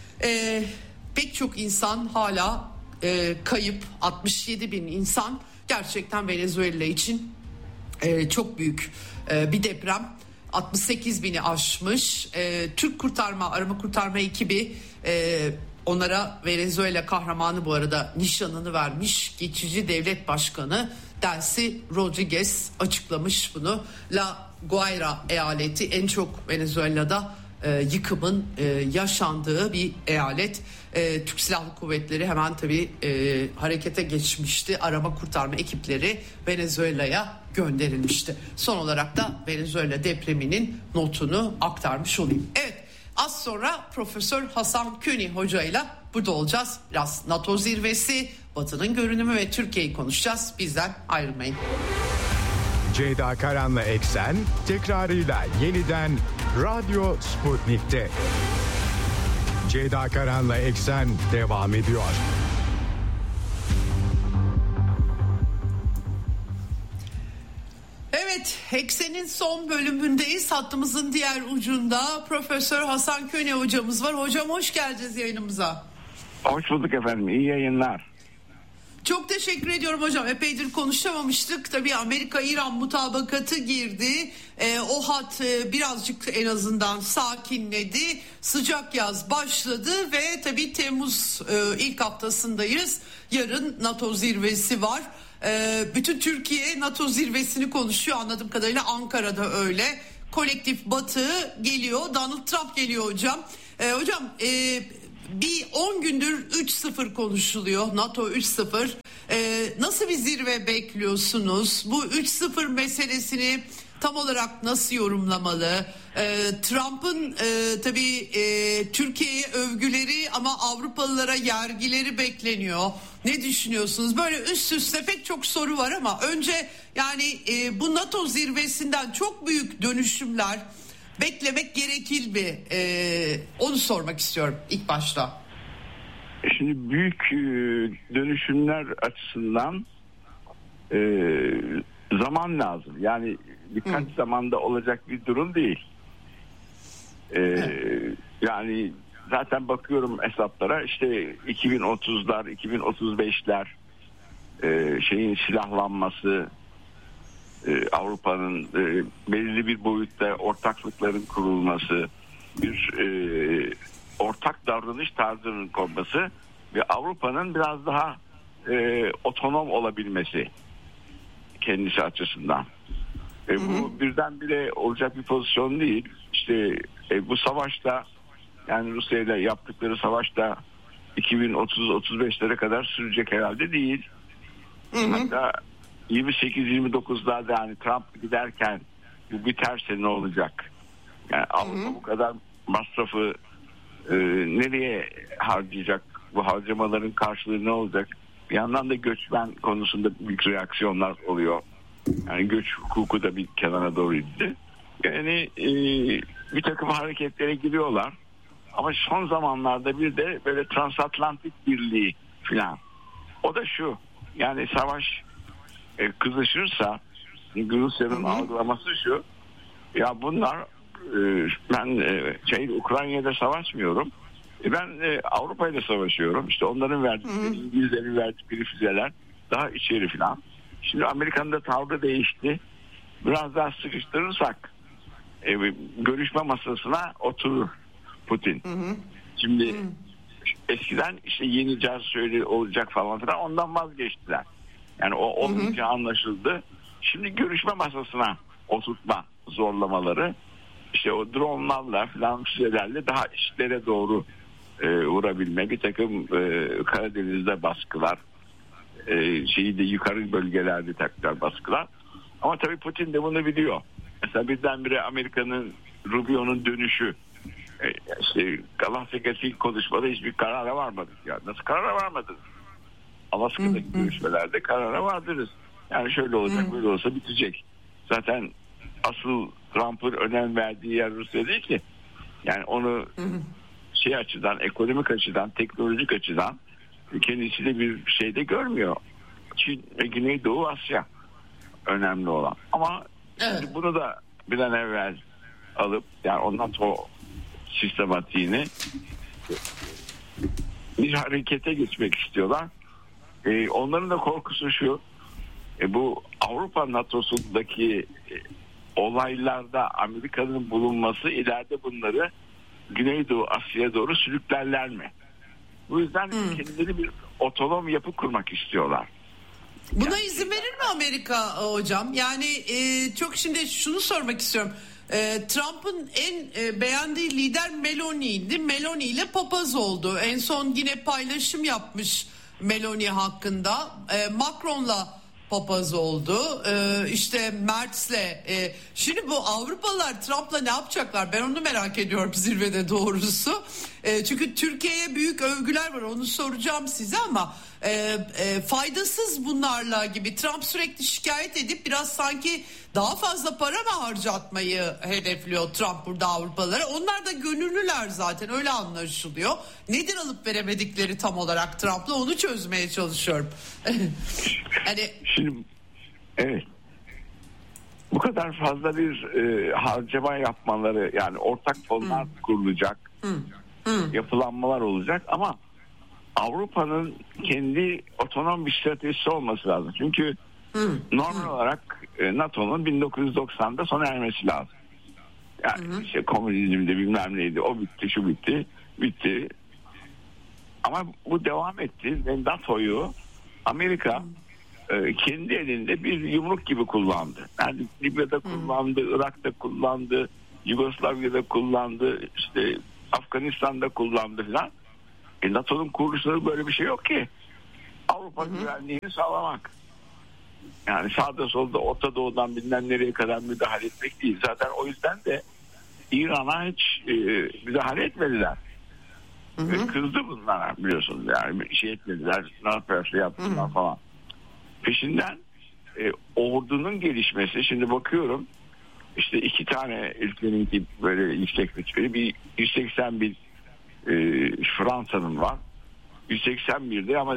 Ee, pek çok insan hala e, kayıp, altmış yedi bin insan. Gerçekten Venezuela için e, çok büyük e, bir deprem. altmış sekiz bini aşmış. E, Türk kurtarma, arama kurtarma ekibi e, onlara Venezuela kahramanı bu arada nişanını vermiş. Geçici devlet başkanı Delcy Rodriguez açıklamış bunu. La Guaira eyaleti en çok Venezuela'da e, yıkımın e, yaşandığı bir eyalet. E, Türk Silahlı Kuvvetleri hemen tabii e, harekete geçmişti. Arama kurtarma ekipleri Venezuela'ya gönderilmişti. Son olarak da Venezuela depreminin notunu aktarmış olayım. Evet, az sonra Profesör Hasan Köni Hoca ile burada olacağız. Biraz NATO zirvesi, Batı'nın görünümü ve Türkiye'yi konuşacağız. Bizden ayrılmayın. Ceyda Karan'la Eksen tekrarıyla yeniden Radyo Sputnik'te. Ceyda Karan'la Eksen devam ediyor. Evet, Eksen'in son bölümündeyiz. Hattımızın diğer ucunda Profesör Hasan Köne hocamız var. Hocam hoş geldiniz yayınımıza. Hoş bulduk efendim. İyi yayınlar. Çok teşekkür ediyorum hocam. Epeydir konuşamamıştık. Tabii Amerika-İran mutabakatı girdi. Ee, o hat e, birazcık en azından sakinledi. Sıcak yaz başladı ve tabii Temmuz e, ilk haftasındayız. Yarın NATO zirvesi var. E, bütün Türkiye NATO zirvesini konuşuyor anladığım kadarıyla. Ankara'da öyle. Kolektif Batı geliyor. Donald Trump geliyor hocam. E, hocam e, bir on gündür üç sıfır konuşuluyor. NATO üç sıfır. Ee, nasıl bir zirve bekliyorsunuz? Bu üç sıfır meselesini tam olarak nasıl yorumlamalı? Ee, Trump'ın e, tabii e, Türkiye'ye övgüleri ama Avrupalılara yergileri bekleniyor. Ne düşünüyorsunuz? Böyle üst üste pek çok soru var ama önce yani e, bu NATO zirvesinden çok büyük dönüşümler beklemek gerekir mi? Ee, onu sormak istiyorum ilk başta. Şimdi büyük e, dönüşümler açısından e, zaman lazım. Yani birkaç Hı. zamanda olacak bir durum değil. E, yani zaten bakıyorum hesaplara işte iki bin otuzlar, iki bin otuz beşler e, şeyin silahlanması, Ee, Avrupa'nın e, belirli bir boyutta ortaklıkların kurulması, bir e, ortak davranış tarzının konması ve Avrupa'nın biraz daha e, otonom olabilmesi kendisi açısından. E, bu birdenbire olacak bir pozisyon değil. İşte e, bu savaşta yani Rusya ile yaptıkları savaşta iki bin otuz otuz beşlere kadar sürecek herhalde değil. Hı hı. Hatta yirmi sekiz yirmi dokuzlarda yani Trump giderken bu biterse ne olacak? Yani Avrupa bu kadar masrafı e, nereye harcayacak? Bu harcamaların karşılığı ne olacak? Bir yandan da göçmen konusunda büyük reaksiyonlar oluyor. Yani göç hukuku da bir kenara doğru gitti. Yani e, bir takım hareketlere giriyorlar. Ama son zamanlarda bir de böyle transatlantik birliği falan. O da şu. Yani savaş e, kızışırsa Rusya'nın algılaması şu. Ya bunlar e, ben e, şey Ukrayna'da savaşmıyorum. E, ben e, Avrupa'yla savaşıyorum. İşte onların verdikleri, İngilizlerin verdikleri füzeler daha içeri falan. Şimdi Amerika'nın da tavrı değişti. Biraz daha sıkıştırırsak e, görüşme masasına oturur Putin. Hı hı. Şimdi hı. eskiden işte yeni caz söyle olacak falan filan ondan vazgeçtiler. Yani o olunca anlaşıldı. Şimdi görüşme masasına oturtma zorlamaları işte o dronlarla falan füzelerle daha işlere doğru e, vurabilme bir takım e, Karadeniz'de baskılar e, şeyi de yukarı bölgelerde tekrar baskılar. Ama tabii Putin de bunu biliyor. Mesela birdenbire Amerika'nın Rubio'nun dönüşü e, işte Alaska'daki konuşmada hiçbir karara varmadık ya. Nasıl karara varmadınız? Alaska'daki görüşmelerde karara vardınız. Yani şöyle olacak hı. böyle olsa bitecek. Zaten asıl Trump'ın önem verdiği yer Rusya değil ki. Yani onu hı. şey açıdan, ekonomik açıdan, teknolojik açıdan kendisi de bir şeyde görmüyor. Çin ve Güneydoğu Asya önemli olan. Ama evet. bunu da bir an evvel alıp yani ondan sonra sistematiğini bir harekete geçmek istiyorlar. Ee, onların da korkusu şu. E, bu Avrupa NATO'sundaki e, olaylarda Amerika'nın bulunması ileride bunları Güneydoğu Asya'ya doğru sürüklerler mi? Bu yüzden hmm. kendileri bir otonom yapı kurmak istiyorlar. Buna yani, izin verir mi Amerika hocam? Yani e, çok şimdi şunu sormak istiyorum. E, Trump'ın en e, beğendiği lider Meloni'ydi. Meloni ile papaz oldu. En son yine paylaşım yapmış Meloni hakkında. E, Macron'la papaz oldu. Ee, işte Mertz'le. E, şimdi bu Avrupalılar Trump'la ne yapacaklar? Ben onu merak ediyorum zirvede doğrusu. E, çünkü Türkiye'ye büyük övgüler var. Onu soracağım size ama e, e, faydasız bunlarla gibi. Trump sürekli şikayet edip biraz sanki daha fazla para mı harcatmayı hedefliyor Trump burada Avrupalılara. Onlar da gönüllüler zaten, öyle anlaşılıyor. Nedir alıp veremedikleri tam olarak Trump'la, onu çözmeye çalışıyorum. Hani şimdi evet. Bu kadar fazla bir e, harcama yapmaları, yani ortak fonlar hmm. kurulacak, hmm. Hmm. yapılanmalar olacak ama Avrupa'nın kendi otonom bir stratejisi olması lazım. Çünkü hmm. normal hmm. olarak e, NATO'nun bin dokuz yüz doksanda sona ermesi lazım. Yani hmm. işte komünizmde bilmem neydi, o bitti, şu bitti, bitti. Ama bu devam etti ve NATO'yu Amerika hmm. kendi elinde bir yumruk gibi kullandı. Yani Libya'da kullandı, hmm. Irak'ta kullandı, Yugoslavya'da kullandı, işte Afganistan'da kullandı falan. E, NATO'nun kuruluşları böyle bir şey yok ki. Avrupa hmm. güvenliğini sağlamak. Yani sağda solda, Orta Doğu'dan bilmem nereye kadar müdahale etmek değil. Zaten o yüzden de İran'a hiç e, müdahale etmediler. Hmm. E, kızdı bunlara, biliyorsunuz. Yani şey etmediler, ne yaparsa yaptılar hmm. falan. Peşinden e, ordunun gelişmesi, şimdi bakıyorum işte iki tane ülkenin böyle yüksek güçleri, bir yüz seksen bir e, Fransa'nın var, yüz seksen birde ama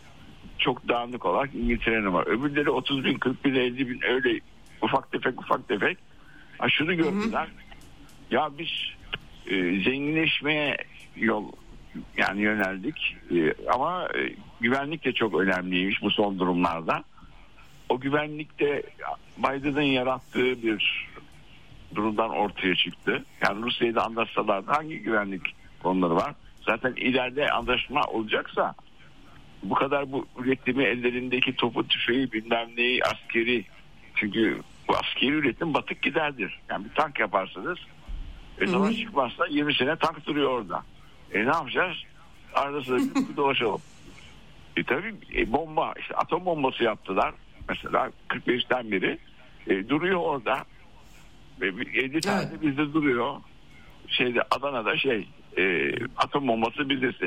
çok dağınık olarak İngiltere'nin var, öbürleri otuz bin, kırk bin, elli bin, öyle ufak tefek ufak tefek. Ha, şunu gördüler, ya biz e, zenginleşmeye yol yani yöneldik e, ama e, güvenlik de çok önemliymiş bu son durumlarda. O güvenlikte Biden'ın yarattığı bir durumdan ortaya çıktı. Yani Rusya'yı da anlaşsalardı hangi güvenlik konuları var? Zaten ileride anlaşma olacaksa bu kadar bu üretimi, ellerindeki topu, tüfeği, bilmem neyi, askeri, çünkü bu askeri üretim batık giderdir. Yani bir tank yaparsınız e sonra çıkmazsa yirmi sene tank duruyor orada. E ne yapacağız? Arada sırada bir dolaşalım. E tabii e, bomba, işte atom bombası yaptılar mesela kırk beşten beri e, duruyor orada. E, elli tane evet. bizde duruyor. Şeyde Adana'da şey e, atom bombası bizdesi.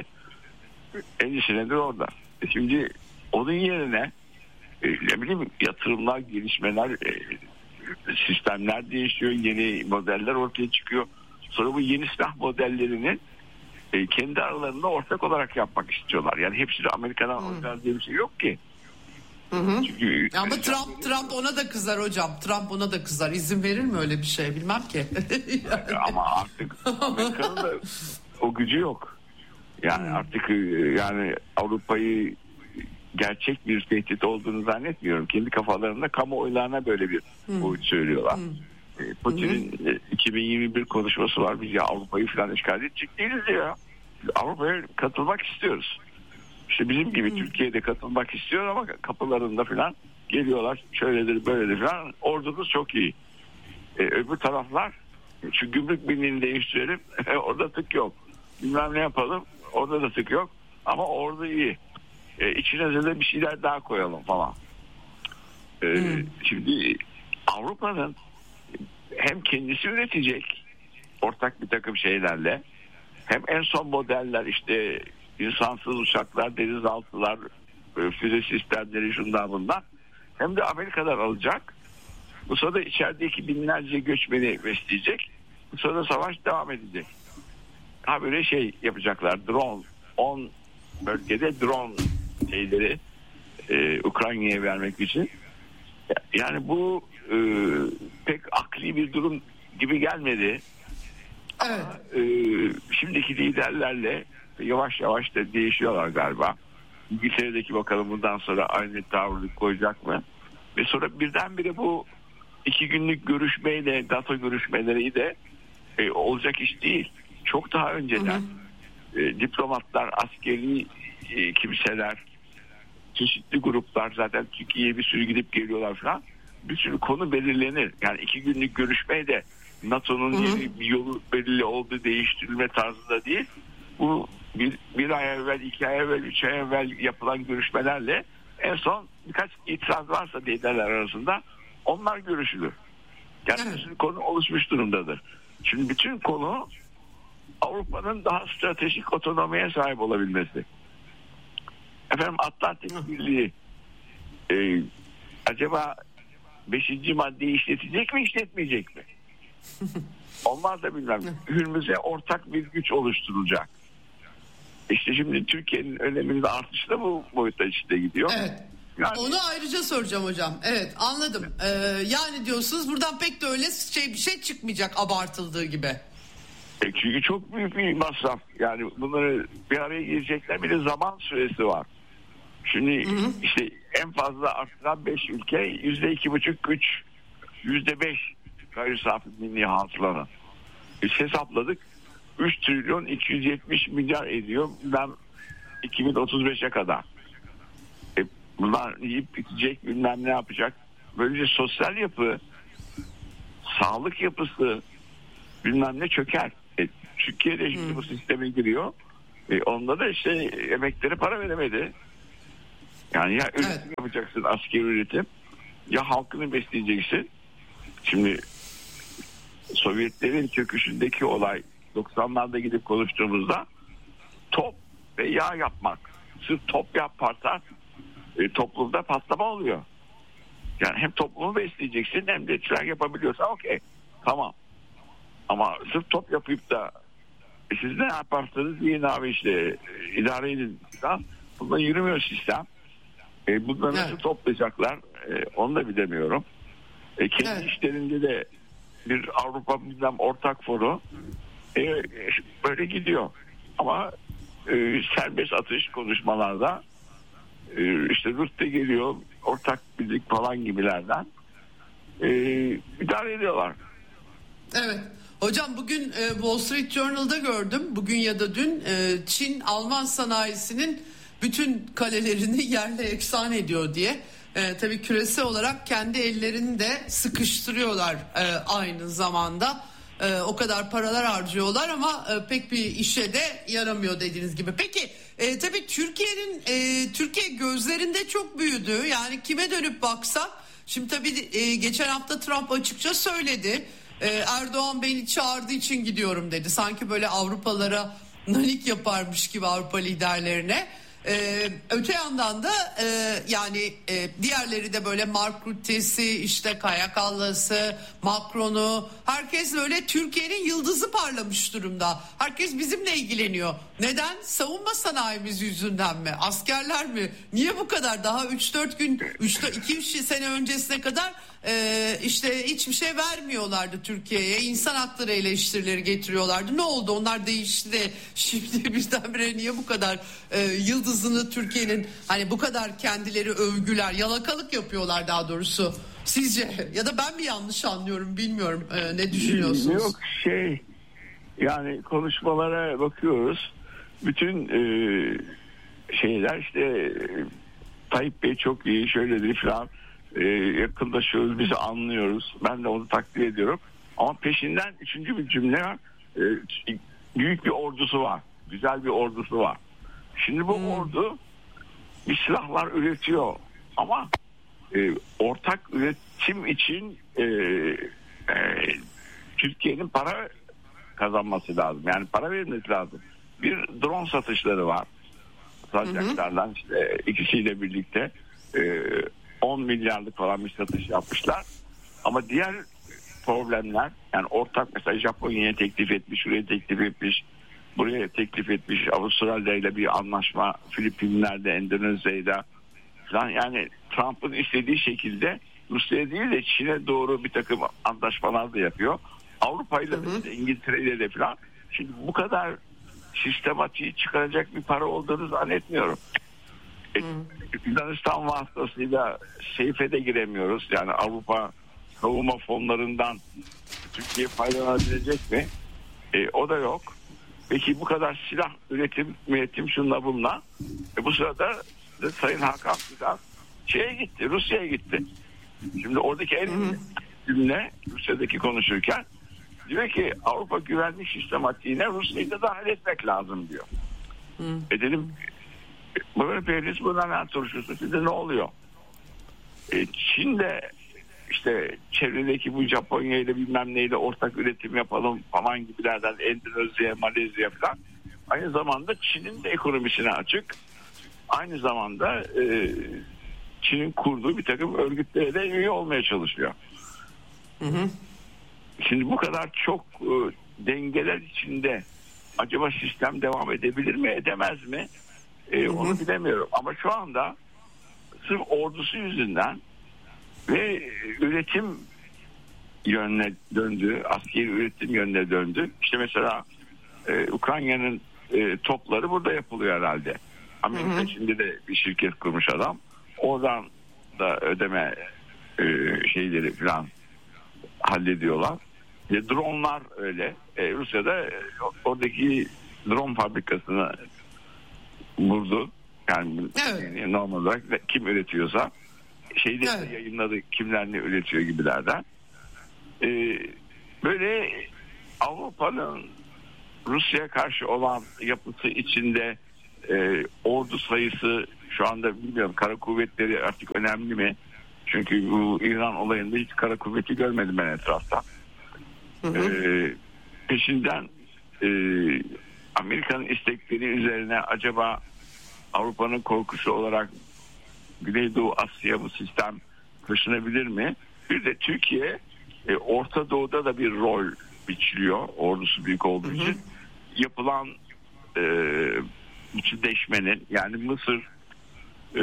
elli senedir orada. E, şimdi onun yerine e, ne bileyim yatırımlar, gelişmeler, e, sistemler değişiyor, yeni modeller ortaya çıkıyor. Sonra bu yeni silah modellerinin e, kendi aralarında ortak olarak yapmak istiyorlar. Yani hepsi de Amerika'dan hmm. ortak diye bir şey yok ki. Hı hı. Çünkü ama Trump Trump ona da kızar hocam. Trump ona da kızar. İzin verir mi öyle bir şey? Bilmem ki. Yani. Ama artık Amerika'nın da o gücü yok. Yani hmm. artık yani Avrupa'yı gerçek bir tehdit olduğunu zannetmiyorum. Kendi kafalarında kamuoylarına böyle bir hmm. boyut söylüyorlar. Hmm. Putin'in hmm. iki bin yirmi bir konuşması var. Biz ya Avrupa'yı falan işgal edecek değiliz ya. Avrupa'ya katılmak istiyoruz. İşte bizim gibi hmm. Türkiye'de katılmak istiyor ama kapılarında falan geliyorlar. Şöyledir böyledir falan. Ordumuz çok iyi. Ee, öbür taraflar şu gümrük birliğini değiştirelim. Orada tık yok. Bilmem ne yapalım. Orada da tık yok. Ama orada iyi. Ee, içine de bir şeyler daha koyalım falan. Ee, hmm. Şimdi Avrupa'nın hem kendisi üretecek ortak bir takım şeylerle, hem en son modeller işte insansız uçaklar, denizaltılar, füze sistemleri, şundan bundan, hem de Amerika'dan alacak. Bu sırada içerideki binlerce göçmeni besleyecek. Bu sırada savaş devam edecek. Ha böyle şey yapacaklar, drone, on bölgede drone şeyleri e, Ukrayna'ya vermek için. Yani bu e, pek akli bir durum gibi gelmedi. Evet. Ama, e, şimdiki liderlerle yavaş yavaş da değişiyorlar galiba. İngiltere'deki bakalım bundan sonra aynı tavrı koyacak mı? Ve sonra birdenbire bu iki günlük görüşmeyle, NATO görüşmeleri de e, olacak iş değil. Çok daha önceden hı hı. E, diplomatlar, askeri e, kimseler, çeşitli gruplar zaten Türkiye'ye bir sürü gidip geliyorlar falan. Bir sürü konu belirlenir. Yani iki günlük görüşmeyi de NATO'nun yeni bir yolu belirli olduğu değiştirilme tarzında değil. Bu bir, bir ay evvel, iki ay evvel, üç ay evvel yapılan görüşmelerle en son birkaç itiraz varsa liderler arasında onlar görüşülür. Yani evet. Konu oluşmuş durumdadır. Şimdi bütün konu Avrupa'nın daha stratejik otonomiye sahip olabilmesi. Efendim Atlantik Birliği e, acaba beşinci maddeyi işletecek mi işletmeyecek mi? Olmaz da bilmem. Hürmüz'e ortak bir güç oluşturulacak. İşte şimdi Türkiye'nin öneminin artışı da bu boyutta içinde gidiyor. Evet. Yani, onu ayrıca soracağım hocam. Evet, anladım. Ee, yani diyorsunuz buradan pek de öyle şey bir şey çıkmayacak abartıldığı gibi. E çünkü çok büyük bir masraf. Yani bunları bir araya girecekler, bir de zaman süresi var. Şimdi hı hı. işte en fazla arttıran beş ülke yüzde iki buçuk üç, yüzde beş gayri safi milli hasılanın. Biz hesapladık. üç trilyon iki yüz yetmiş milyar ediyor. Ben iki bin otuz beşe kadar. E bunlar yiyip bitecek, bilmem ne yapacak. Böylece sosyal yapı, sağlık yapısı bilmem ne çöker. E, Türkiye'de şimdi hmm. bu sisteme giriyor. E, onda da işte emekleri para veremedi. Yani ya üretim evet. yapacaksın, askeri üretim, ya halkını besleyeceksin. Şimdi Sovyetlerin çöküşündeki olay doksanlarda gidip konuştuğumuzda top ve yağ yapmak. Sırf top yaparsan e, toplumda patlama oluyor. Yani hem toplumu besleyeceksin hem de çırak yapabiliyorsan okey. Tamam. Ama sırf top yapıp da e, siz ne yaparsanız yiyin abi işte e, idare edin. Bundan yürümüyor sistem. E, bunları evet. nasıl toplayacaklar e, onu da bilemiyorum. E, kendi evet. işlerinde de bir Avrupa bizden ortak foru e, böyle gidiyor. Ama e, serbest atış konuşmalarda e, işte Rütte geliyor, ortak birlik falan gibilerden e, idare ediyorlar. Evet. Hocam bugün e, Wall Street Journal'da gördüm. Bugün ya da dün e, Çin Alman sanayisinin bütün kalelerini yerle eksan ediyor diye. E, tabii küresel olarak kendi ellerini de sıkıştırıyorlar e, aynı zamanda. E, o kadar paralar harcıyorlar ama e, pek bir işe de yaramıyor dediğiniz gibi. Peki e, tabii Türkiye'nin e, Türkiye gözlerinde çok büyüdü. Yani kime dönüp baksak. Şimdi tabii e, geçen hafta Trump açıkça söyledi. E, Erdoğan beni çağırdığı için gidiyorum dedi. Sanki böyle Avrupalara nanik yaparmış gibi Avrupa liderlerine. Ee, öte yandan da e, yani e, diğerleri de böyle Mark Rutte'si, işte Kaja Kallas'ı, Macron'u, herkes böyle Türkiye'nin yıldızı parlamış durumda. Herkes bizimle ilgileniyor. Neden? Savunma sanayimiz yüzünden mi? Askerler mi? Niye bu kadar? Daha üç dört gün, iki üç sene öncesine kadar e, işte hiçbir şey vermiyorlardı Türkiye'ye. İnsan hakları eleştirileri getiriyorlardı. Ne oldu? Onlar değişti. Şimdi birdenbire niye bu kadar e, yıldızını Türkiye'nin hani bu kadar kendileri övgüler, yalakalık yapıyorlar daha doğrusu. Sizce? Ya da ben mi yanlış anlıyorum bilmiyorum. E, ne düşünüyorsunuz? Yok şey yani konuşmalara bakıyoruz. Bütün e, şeyler işte Tayyip Bey çok iyi şöyledir falan e, yakınlaşıyoruz, bizi anlıyoruz. Ben de onu takdir ediyorum. Ama peşinden üçüncü bir cümle var. E, büyük bir ordusu var. Güzel bir ordusu var. Şimdi bu hmm. ordu bir silahlar üretiyor ama e, ortak üretim için e, e, Türkiye'nin para kazanması lazım. Yani para verilmesi lazım. Bir drone satışları var. Satacaklardan işte ikisiyle birlikte e, on milyarlık falan bir satış yapmışlar. Ama diğer problemler yani ortak mesela Japonya'ya teklif etmiş, şuraya teklif etmiş, buraya teklif etmiş, Avustralya ile bir anlaşma, Filipinler'de, Endonezya'da falan, yani Trump'ın istediği şekilde Rusya'ya değil de Çin'e doğru bir takım anlaşmalar da yapıyor. Avrupa ile İngiltere ile de falan. Şimdi bu kadar sistematiği çıkaracak bir para olduğunu zannetmiyorum. E, Yunanistan vasıtasıyla seyfe de giremiyoruz. Yani Avrupa savunma fonlarından Türkiye faydalanabilecek mi? E, o da yok. Peki bu kadar silah üretim, üretim şunla bunla. E, bu sırada da Sayın Hakan Fidan şeye gitti, Rusya'ya gitti. Şimdi oradaki en cümle Rusya'daki konuşurken diyor ki Avrupa güvenlik sistematiğine Rusya'yı da dahil etmek lazım diyor. Hı. E dedim böyle peyniriz buna ne soruşuyorsun? Şimdi ne oluyor? E, Çin'de işte çevredeki bu Japonya ile bilmem neyle ortak üretim yapalım falan gibilerden Endonezya, Malezya falan. Aynı zamanda Çin'in de ekonomisine açık. aynı zamanda e, Çin'in kurduğu bir takım örgütlere de üye olmaya çalışıyor. Hı hı. Şimdi bu kadar çok e, dengeler içinde acaba sistem devam edebilir mi, edemez mi? E, hı hı. Onu bilemiyorum. Ama şu anda sırf ordusu yüzünden ve üretim yönüne döndü, askeri üretim yönüne döndü. İşte mesela e, Ukrayna'nın e, topları burada yapılıyor herhalde. Amerika içinde de bir şirket kurmuş adam. Oradan da ödeme e, şeyleri falan hallediyorlar. E, dronlar öyle. E, Rusya'da e, oradaki drone fabrikasını vurdu. Yani, evet. yani normal olarak kim üretiyorsa şeyde evet. yayınladı kimler ne üretiyor gibilerden. E, böyle Avrupa'nın Rusya'ya karşı olan yapısı içinde e, ordu sayısı şu anda bilmiyorum, kara kuvvetleri artık önemli mi? Çünkü bu İran olayında hiç kara kuvveti görmedim ben etrafta. Hı hı. E, peşinden e, Amerika'nın istekleri üzerine acaba Avrupa'nın korkusu olarak Güneydoğu Asya bu sistem taşınabilir mi? Bir de Türkiye e, Orta Doğu'da da bir rol biçiliyor. Ordusu büyük olduğu için. Hı hı. Yapılan e, bütünleşmenin, yani Mısır, e,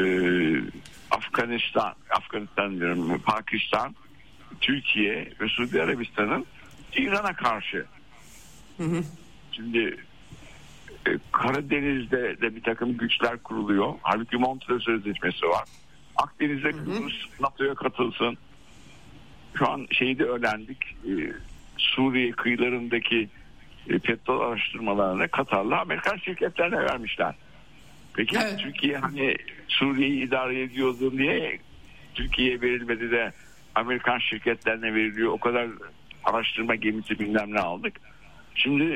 Afganistan, Afganistan diyorum, Pakistan, Türkiye ve Suudi Arabistan'ın İran'a karşı. Hı hı. Şimdi e, Karadeniz'de de bir takım güçler kuruluyor. Halbuki Montreux Sözleşmesi var. Akdeniz'de Kıbrıs NATO'ya katılsın. Şu an şeyi de öğrendik. E, Suriye kıyılarındaki e, petrol araştırmalarına Katar'la Amerikan şirketlerine vermişler. Peki evet. Türkiye hani Suriye'yi idare ediyordu diye Türkiye'ye verilmedi de Amerikan şirketlerine veriliyor. O kadar araştırma gemisi bilmem ne aldık. Şimdi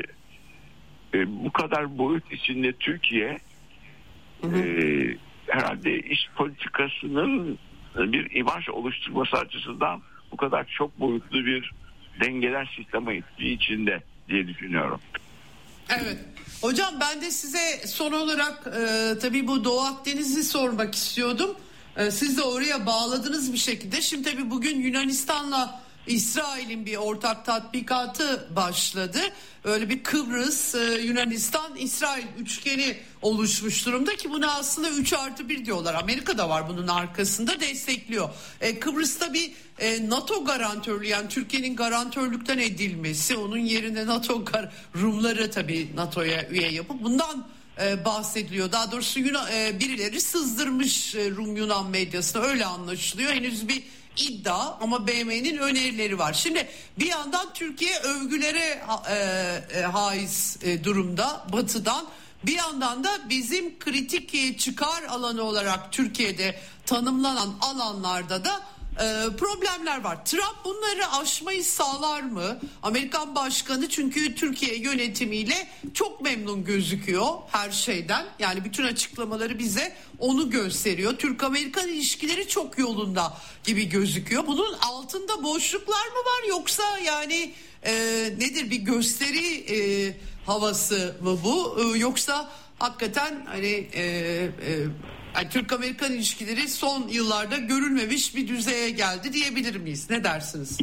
e, bu kadar boyut içinde Türkiye hı hı. E, herhalde iş politikasının bir imaj oluşturması açısından bu kadar çok boyutlu bir dengeler sistemi içinde diye düşünüyorum. Evet. Hocam ben de size son olarak e, tabii bu Doğu Akdeniz'i sormak istiyordum. E, siz de oraya bağladınız bir şekilde. Şimdi tabii bugün Yunanistan'la İsrail'in bir ortak tatbikatı başladı. Öyle bir Kıbrıs, e, Yunanistan, İsrail üçgeni oluşmuş durumda ki buna aslında üç artı bir diyorlar. Amerika da var bunun arkasında, destekliyor. E, Kıbrıs'ta bir e, NATO garantörlüğü, yani Türkiye'nin garantörlükten edilmesi, onun yerine NATO gar- Rumları tabii NATO'ya üye yapıp bundan e, bahsediliyor. Daha doğrusu Yunan, e, birileri sızdırmış e, Rum Yunan medyasına, öyle anlaşılıyor. Henüz bir iddia ama B M'nin önerileri var. Şimdi bir yandan Türkiye övgülere e, e, haiz e, durumda Batı'dan. Bir yandan da bizim kritik e, çıkar alanı olarak Türkiye'de tanımlanan alanlarda da e, problemler var. Trump bunları aşmayı sağlar mı? Amerikan başkanı çünkü Türkiye yönetimiyle çok memnun gözüküyor her şeyden. Yani bütün açıklamaları bize onu gösteriyor. Türk-Amerikan ilişkileri çok yolunda gibi gözüküyor. Bunun altında boşluklar mı var, yoksa yani e, nedir, bir gösteri e, havası mı bu? E, yoksa hakikaten hani e, e, yani Türk-Amerikan ilişkileri son yıllarda görülmemiş bir düzeye geldi diyebilir miyiz? Ne dersiniz?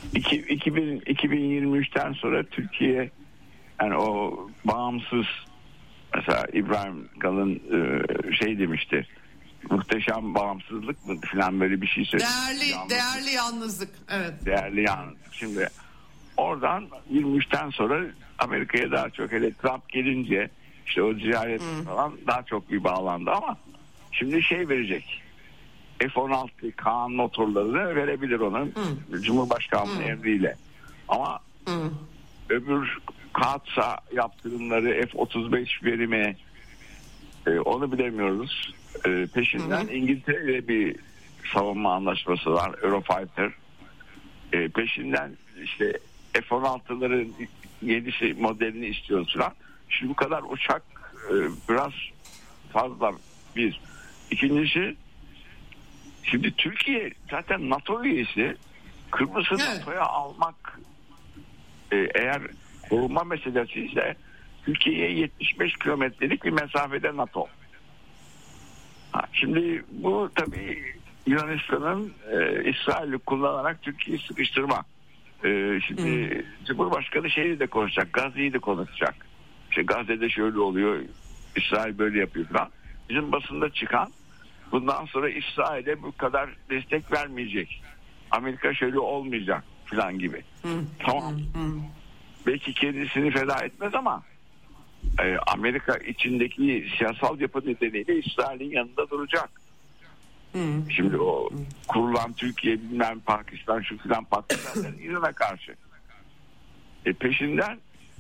iki bin yirmi üçten sonra Türkiye, yani o bağımsız, mesela İbrahim Kalın şey demişti, muhteşem bağımsızlık mı falan, böyle bir şey söyledi. Değerli, yalnızlık. değerli yalnızlık. Evet. Değerli yalnızlık. Şimdi oradan yirmi üçten sonra Amerika'ya daha çok, hele Trump gelince işte o ziyaret hmm. falan daha çok bir bağlandı ama şimdi şey verecek. F on altı Kaan motorlarını verebilir ona hmm. Cumhurbaşkanlığı hmm. emriyle. Ama hmm. öbür Katsa yaptırımları, F otuz beş verimi, e, onu bilemiyoruz. E, peşinden hmm. İngiltere ile bir savunma anlaşması var, Eurofighter. E, peşinden işte F on altıların yenisi modelini istiyoruz falan. Şimdi bu kadar uçak e, biraz fazla bir. İkincisi, şimdi Türkiye zaten NATO üyesi. Kıbrıs'ı evet. NATO'ya almak e, eğer korunma meselesi ise Türkiye'ye yetmiş beş kilometrelik bir mesafede NATO. Ha, şimdi bu tabii Yunanistan'ın e, İsrail'i kullanarak Türkiye'yi sıkıştırma. E, şimdi hmm. Cumhurbaşkanı şeyi de konuşacak, Gazze'yi de konuşacak. İşte Gazze'de şöyle oluyor, İsrail böyle yapıyor falan. Bizim basında çıkan, bundan sonra İsrail'e bu kadar destek vermeyecek, Amerika şöyle olmayacak falan gibi. Hmm. Tamam. Hmm. Belki kendisini feda etmez ama e, Amerika içindeki siyasal yapı nedeniyle İsrail'in yanında duracak. Hmm. Şimdi o hmm. kurulan Türkiye, bilmem Pakistan, şu filan Pakistan İran'a karşı. E, peşinden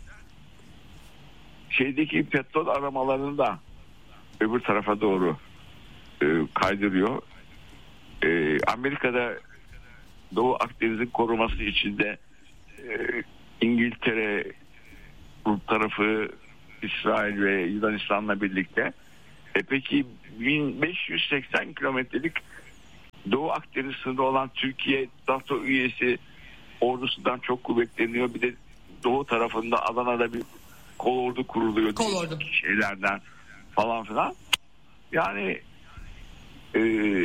şeydeki petrol aramalarını da öbür tarafa doğru e, kaydırıyor. E, Amerika'da Doğu Akdeniz'in koruması için de e, İngiltere, Rum tarafı, İsrail ve Yunanistan'la birlikte. E peki bin beş yüz seksen kilometrelik Doğu Akdeniz sınırı olan Türkiye NATO üyesi ordusundan çok kuvvetleniyor. Bir de Doğu tarafında Adana'da bir kolordu kuruluyor. Kolordu. Şeylerden falan filan. Yani e,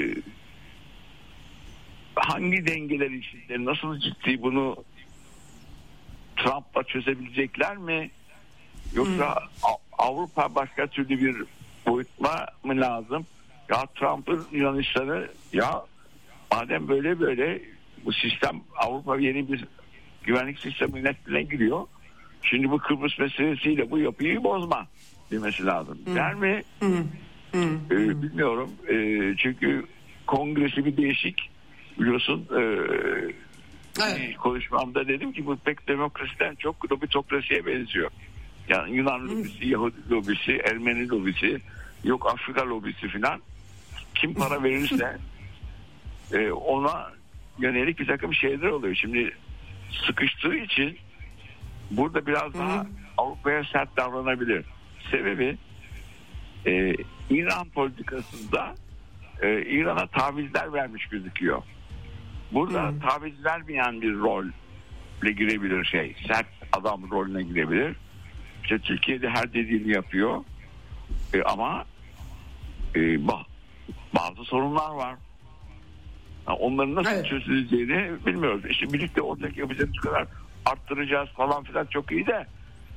hangi dengeler içinde nasıl ciddi bunu Trump'la çözebilecekler mi? Yoksa hmm. Avrupa başka türlü bir boyutma mı lazım? Ya Trump'ın Yunanistan'ı ya madem böyle böyle bu sistem Avrupa yeni bir güvenlik sistemi netline giriyor. Şimdi bu Kıbrıs meselesiyle bu yapıyı bozma demesi lazım. Hmm. Der mi? Hmm. Hmm. Ee, bilmiyorum. Ee, çünkü kongresi bir değişik biliyorsun. Ee, evet. Konuşmamda dedim ki bu pek demokrasiden çok lobitokrasiye benziyor. Yani Yunan lobisi, hmm. Yahudi lobisi, Ermeni lobisi, yok Afrika lobisi filan. Kim para verirse e, ona yönelik bir takım şeyler oluyor. Şimdi sıkıştığı için burada biraz hmm. daha Avrupa'ya sert davranabilir. Sebebi e, İran politikasında e, İran'a tavizler vermiş gözüküyor. Burada hmm. taviz vermeyen bir rolle girebilir şey. Sert adam rolüne girebilir. İşte Türkiye'de her dediğini yapıyor. E, ama e, bah, bazı sorunlar var. Yani onların nasıl evet. çözüleceğini bilmiyoruz. İşte birlikte ortak yapacağımız kadar arttıracağız falan filan çok iyi de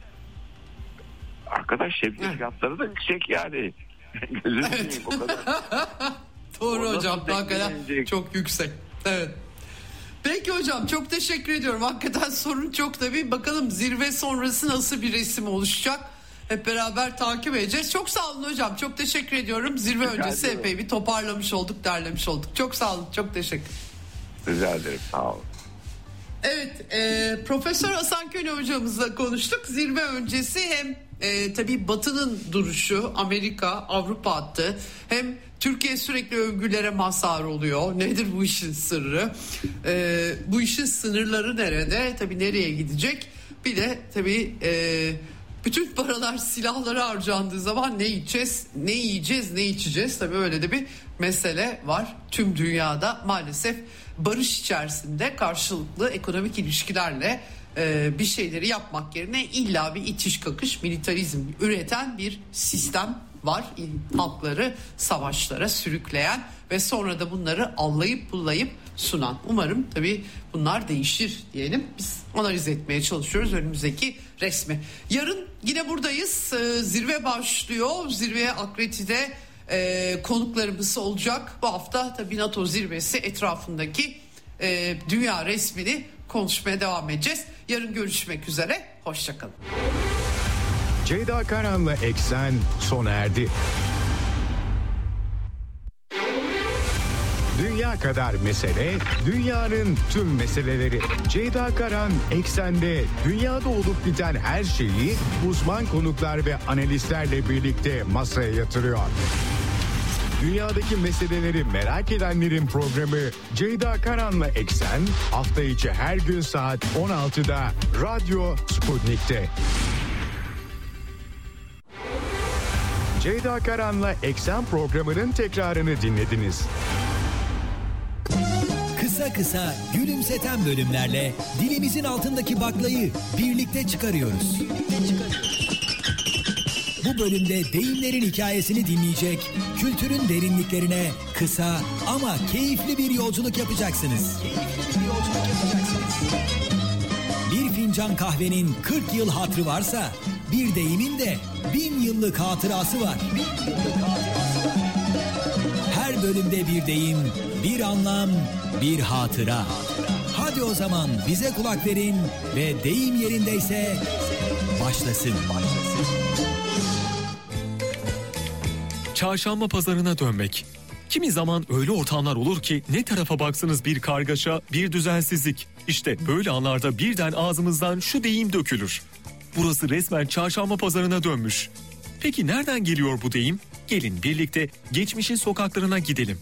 arkadaş sebze fiyatları da yüksek yani. Gözünü evet. o kadar. Doğru o hocam. Hakikaten çok yüksek. Evet. Peki hocam çok teşekkür ediyorum. Hakikaten sorun çok tabii. Bakalım zirve sonrası nasıl bir resim oluşacak? Hep beraber takip edeceğiz. Çok sağ olun hocam. Çok teşekkür ediyorum. Zirve Rica öncesi ederim. Epey bir toparlamış olduk, derlemiş olduk. Çok sağ olun. Çok teşekkür. Rica ederim. Sağ olun. Evet, e, Profesör Hasan Köne hocamızla konuştuk. Zirve öncesi hem e, tabii Batı'nın duruşu, Amerika, Avrupa hattı, hem Türkiye sürekli övgülere mazhar oluyor. Nedir bu işin sırrı? E, bu işin sınırları nerede? Tabii nereye gidecek? Bir de tabii e, bütün paralar silahlara harcandığı zaman ne yiyeceğiz, ne yiyeceğiz, ne içeceğiz? Tabii öyle de bir mesele var. Tüm dünyada maalesef barış içerisinde karşılıklı ekonomik ilişkilerle e, bir şeyleri yapmak yerine illa bir itiş kakış, militarizm üreten bir sistem var. Halkları savaşlara sürükleyen ve sonra da bunları allayıp pullayıp sunan. Umarım tabii bunlar değişir diyelim. Biz analiz etmeye çalışıyoruz önümüzdeki resmi. Yarın yine buradayız. Ee, zirve başlıyor. Zirveye Akredite'de e, konuklarımız olacak. Bu hafta tabii NATO zirvesi etrafındaki e, dünya resmini konuşmaya devam edeceğiz. Yarın görüşmek üzere. Hoşçakalın. Ceyda Karan'la Eksen sona erdi. Dünya kadar mesele, dünyanın tüm meseleleri. Ceyda Karan Eksen'de dünyada olup biten her şeyi uzman konuklar ve analistlerle birlikte masaya yatırıyor. Dünyadaki meseleleri merak edenlerin programı Ceyda Karan'la Eksen hafta içi her gün saat on altıda Radyo Sputnik'te. Ceyda Karan'la Eksen programının tekrarını dinlediniz. Kısa kısa gülümseten bölümlerle dilimizin altındaki baklayı birlikte çıkarıyoruz. Birlikte çıkarıyoruz. Bu bölümde deyimlerin hikayesini dinleyecek, kültürün derinliklerine kısa ama keyifli bir yolculuk yapacaksınız. Keyifli bir yolculuk yapacaksınız. Bir fincan kahvenin kırk yıl hatırı varsa, bir deyimin de bin yıllık hatırası var. Bin yıllık hatırası var. Her bölümde bir deyim, bir anlam, bir hatıra. Hadi o zaman bize kulak verin ve deyim yerindeyse başlasın. Başlasın. Çarşamba pazarına dönmek. Kimi zaman öyle ortamlar olur ki ne tarafa baksanız bir kargaşa, bir düzensizlik. İşte böyle anlarda birden ağzımızdan şu deyim dökülür. Burası resmen çarşamba pazarına dönmüş. Peki nereden geliyor bu deyim? Gelin birlikte geçmişin sokaklarına gidelim.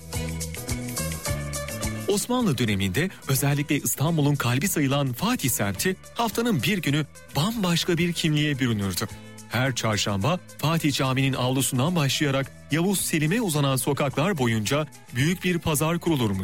Osmanlı döneminde özellikle İstanbul'un kalbi sayılan Fatih semti haftanın bir günü bambaşka bir kimliğe bürünürdü. Her çarşamba Fatih Camii'nin avlusundan başlayarak Yavuz Selim'e uzanan sokaklar boyunca büyük bir pazar kurulurmuş.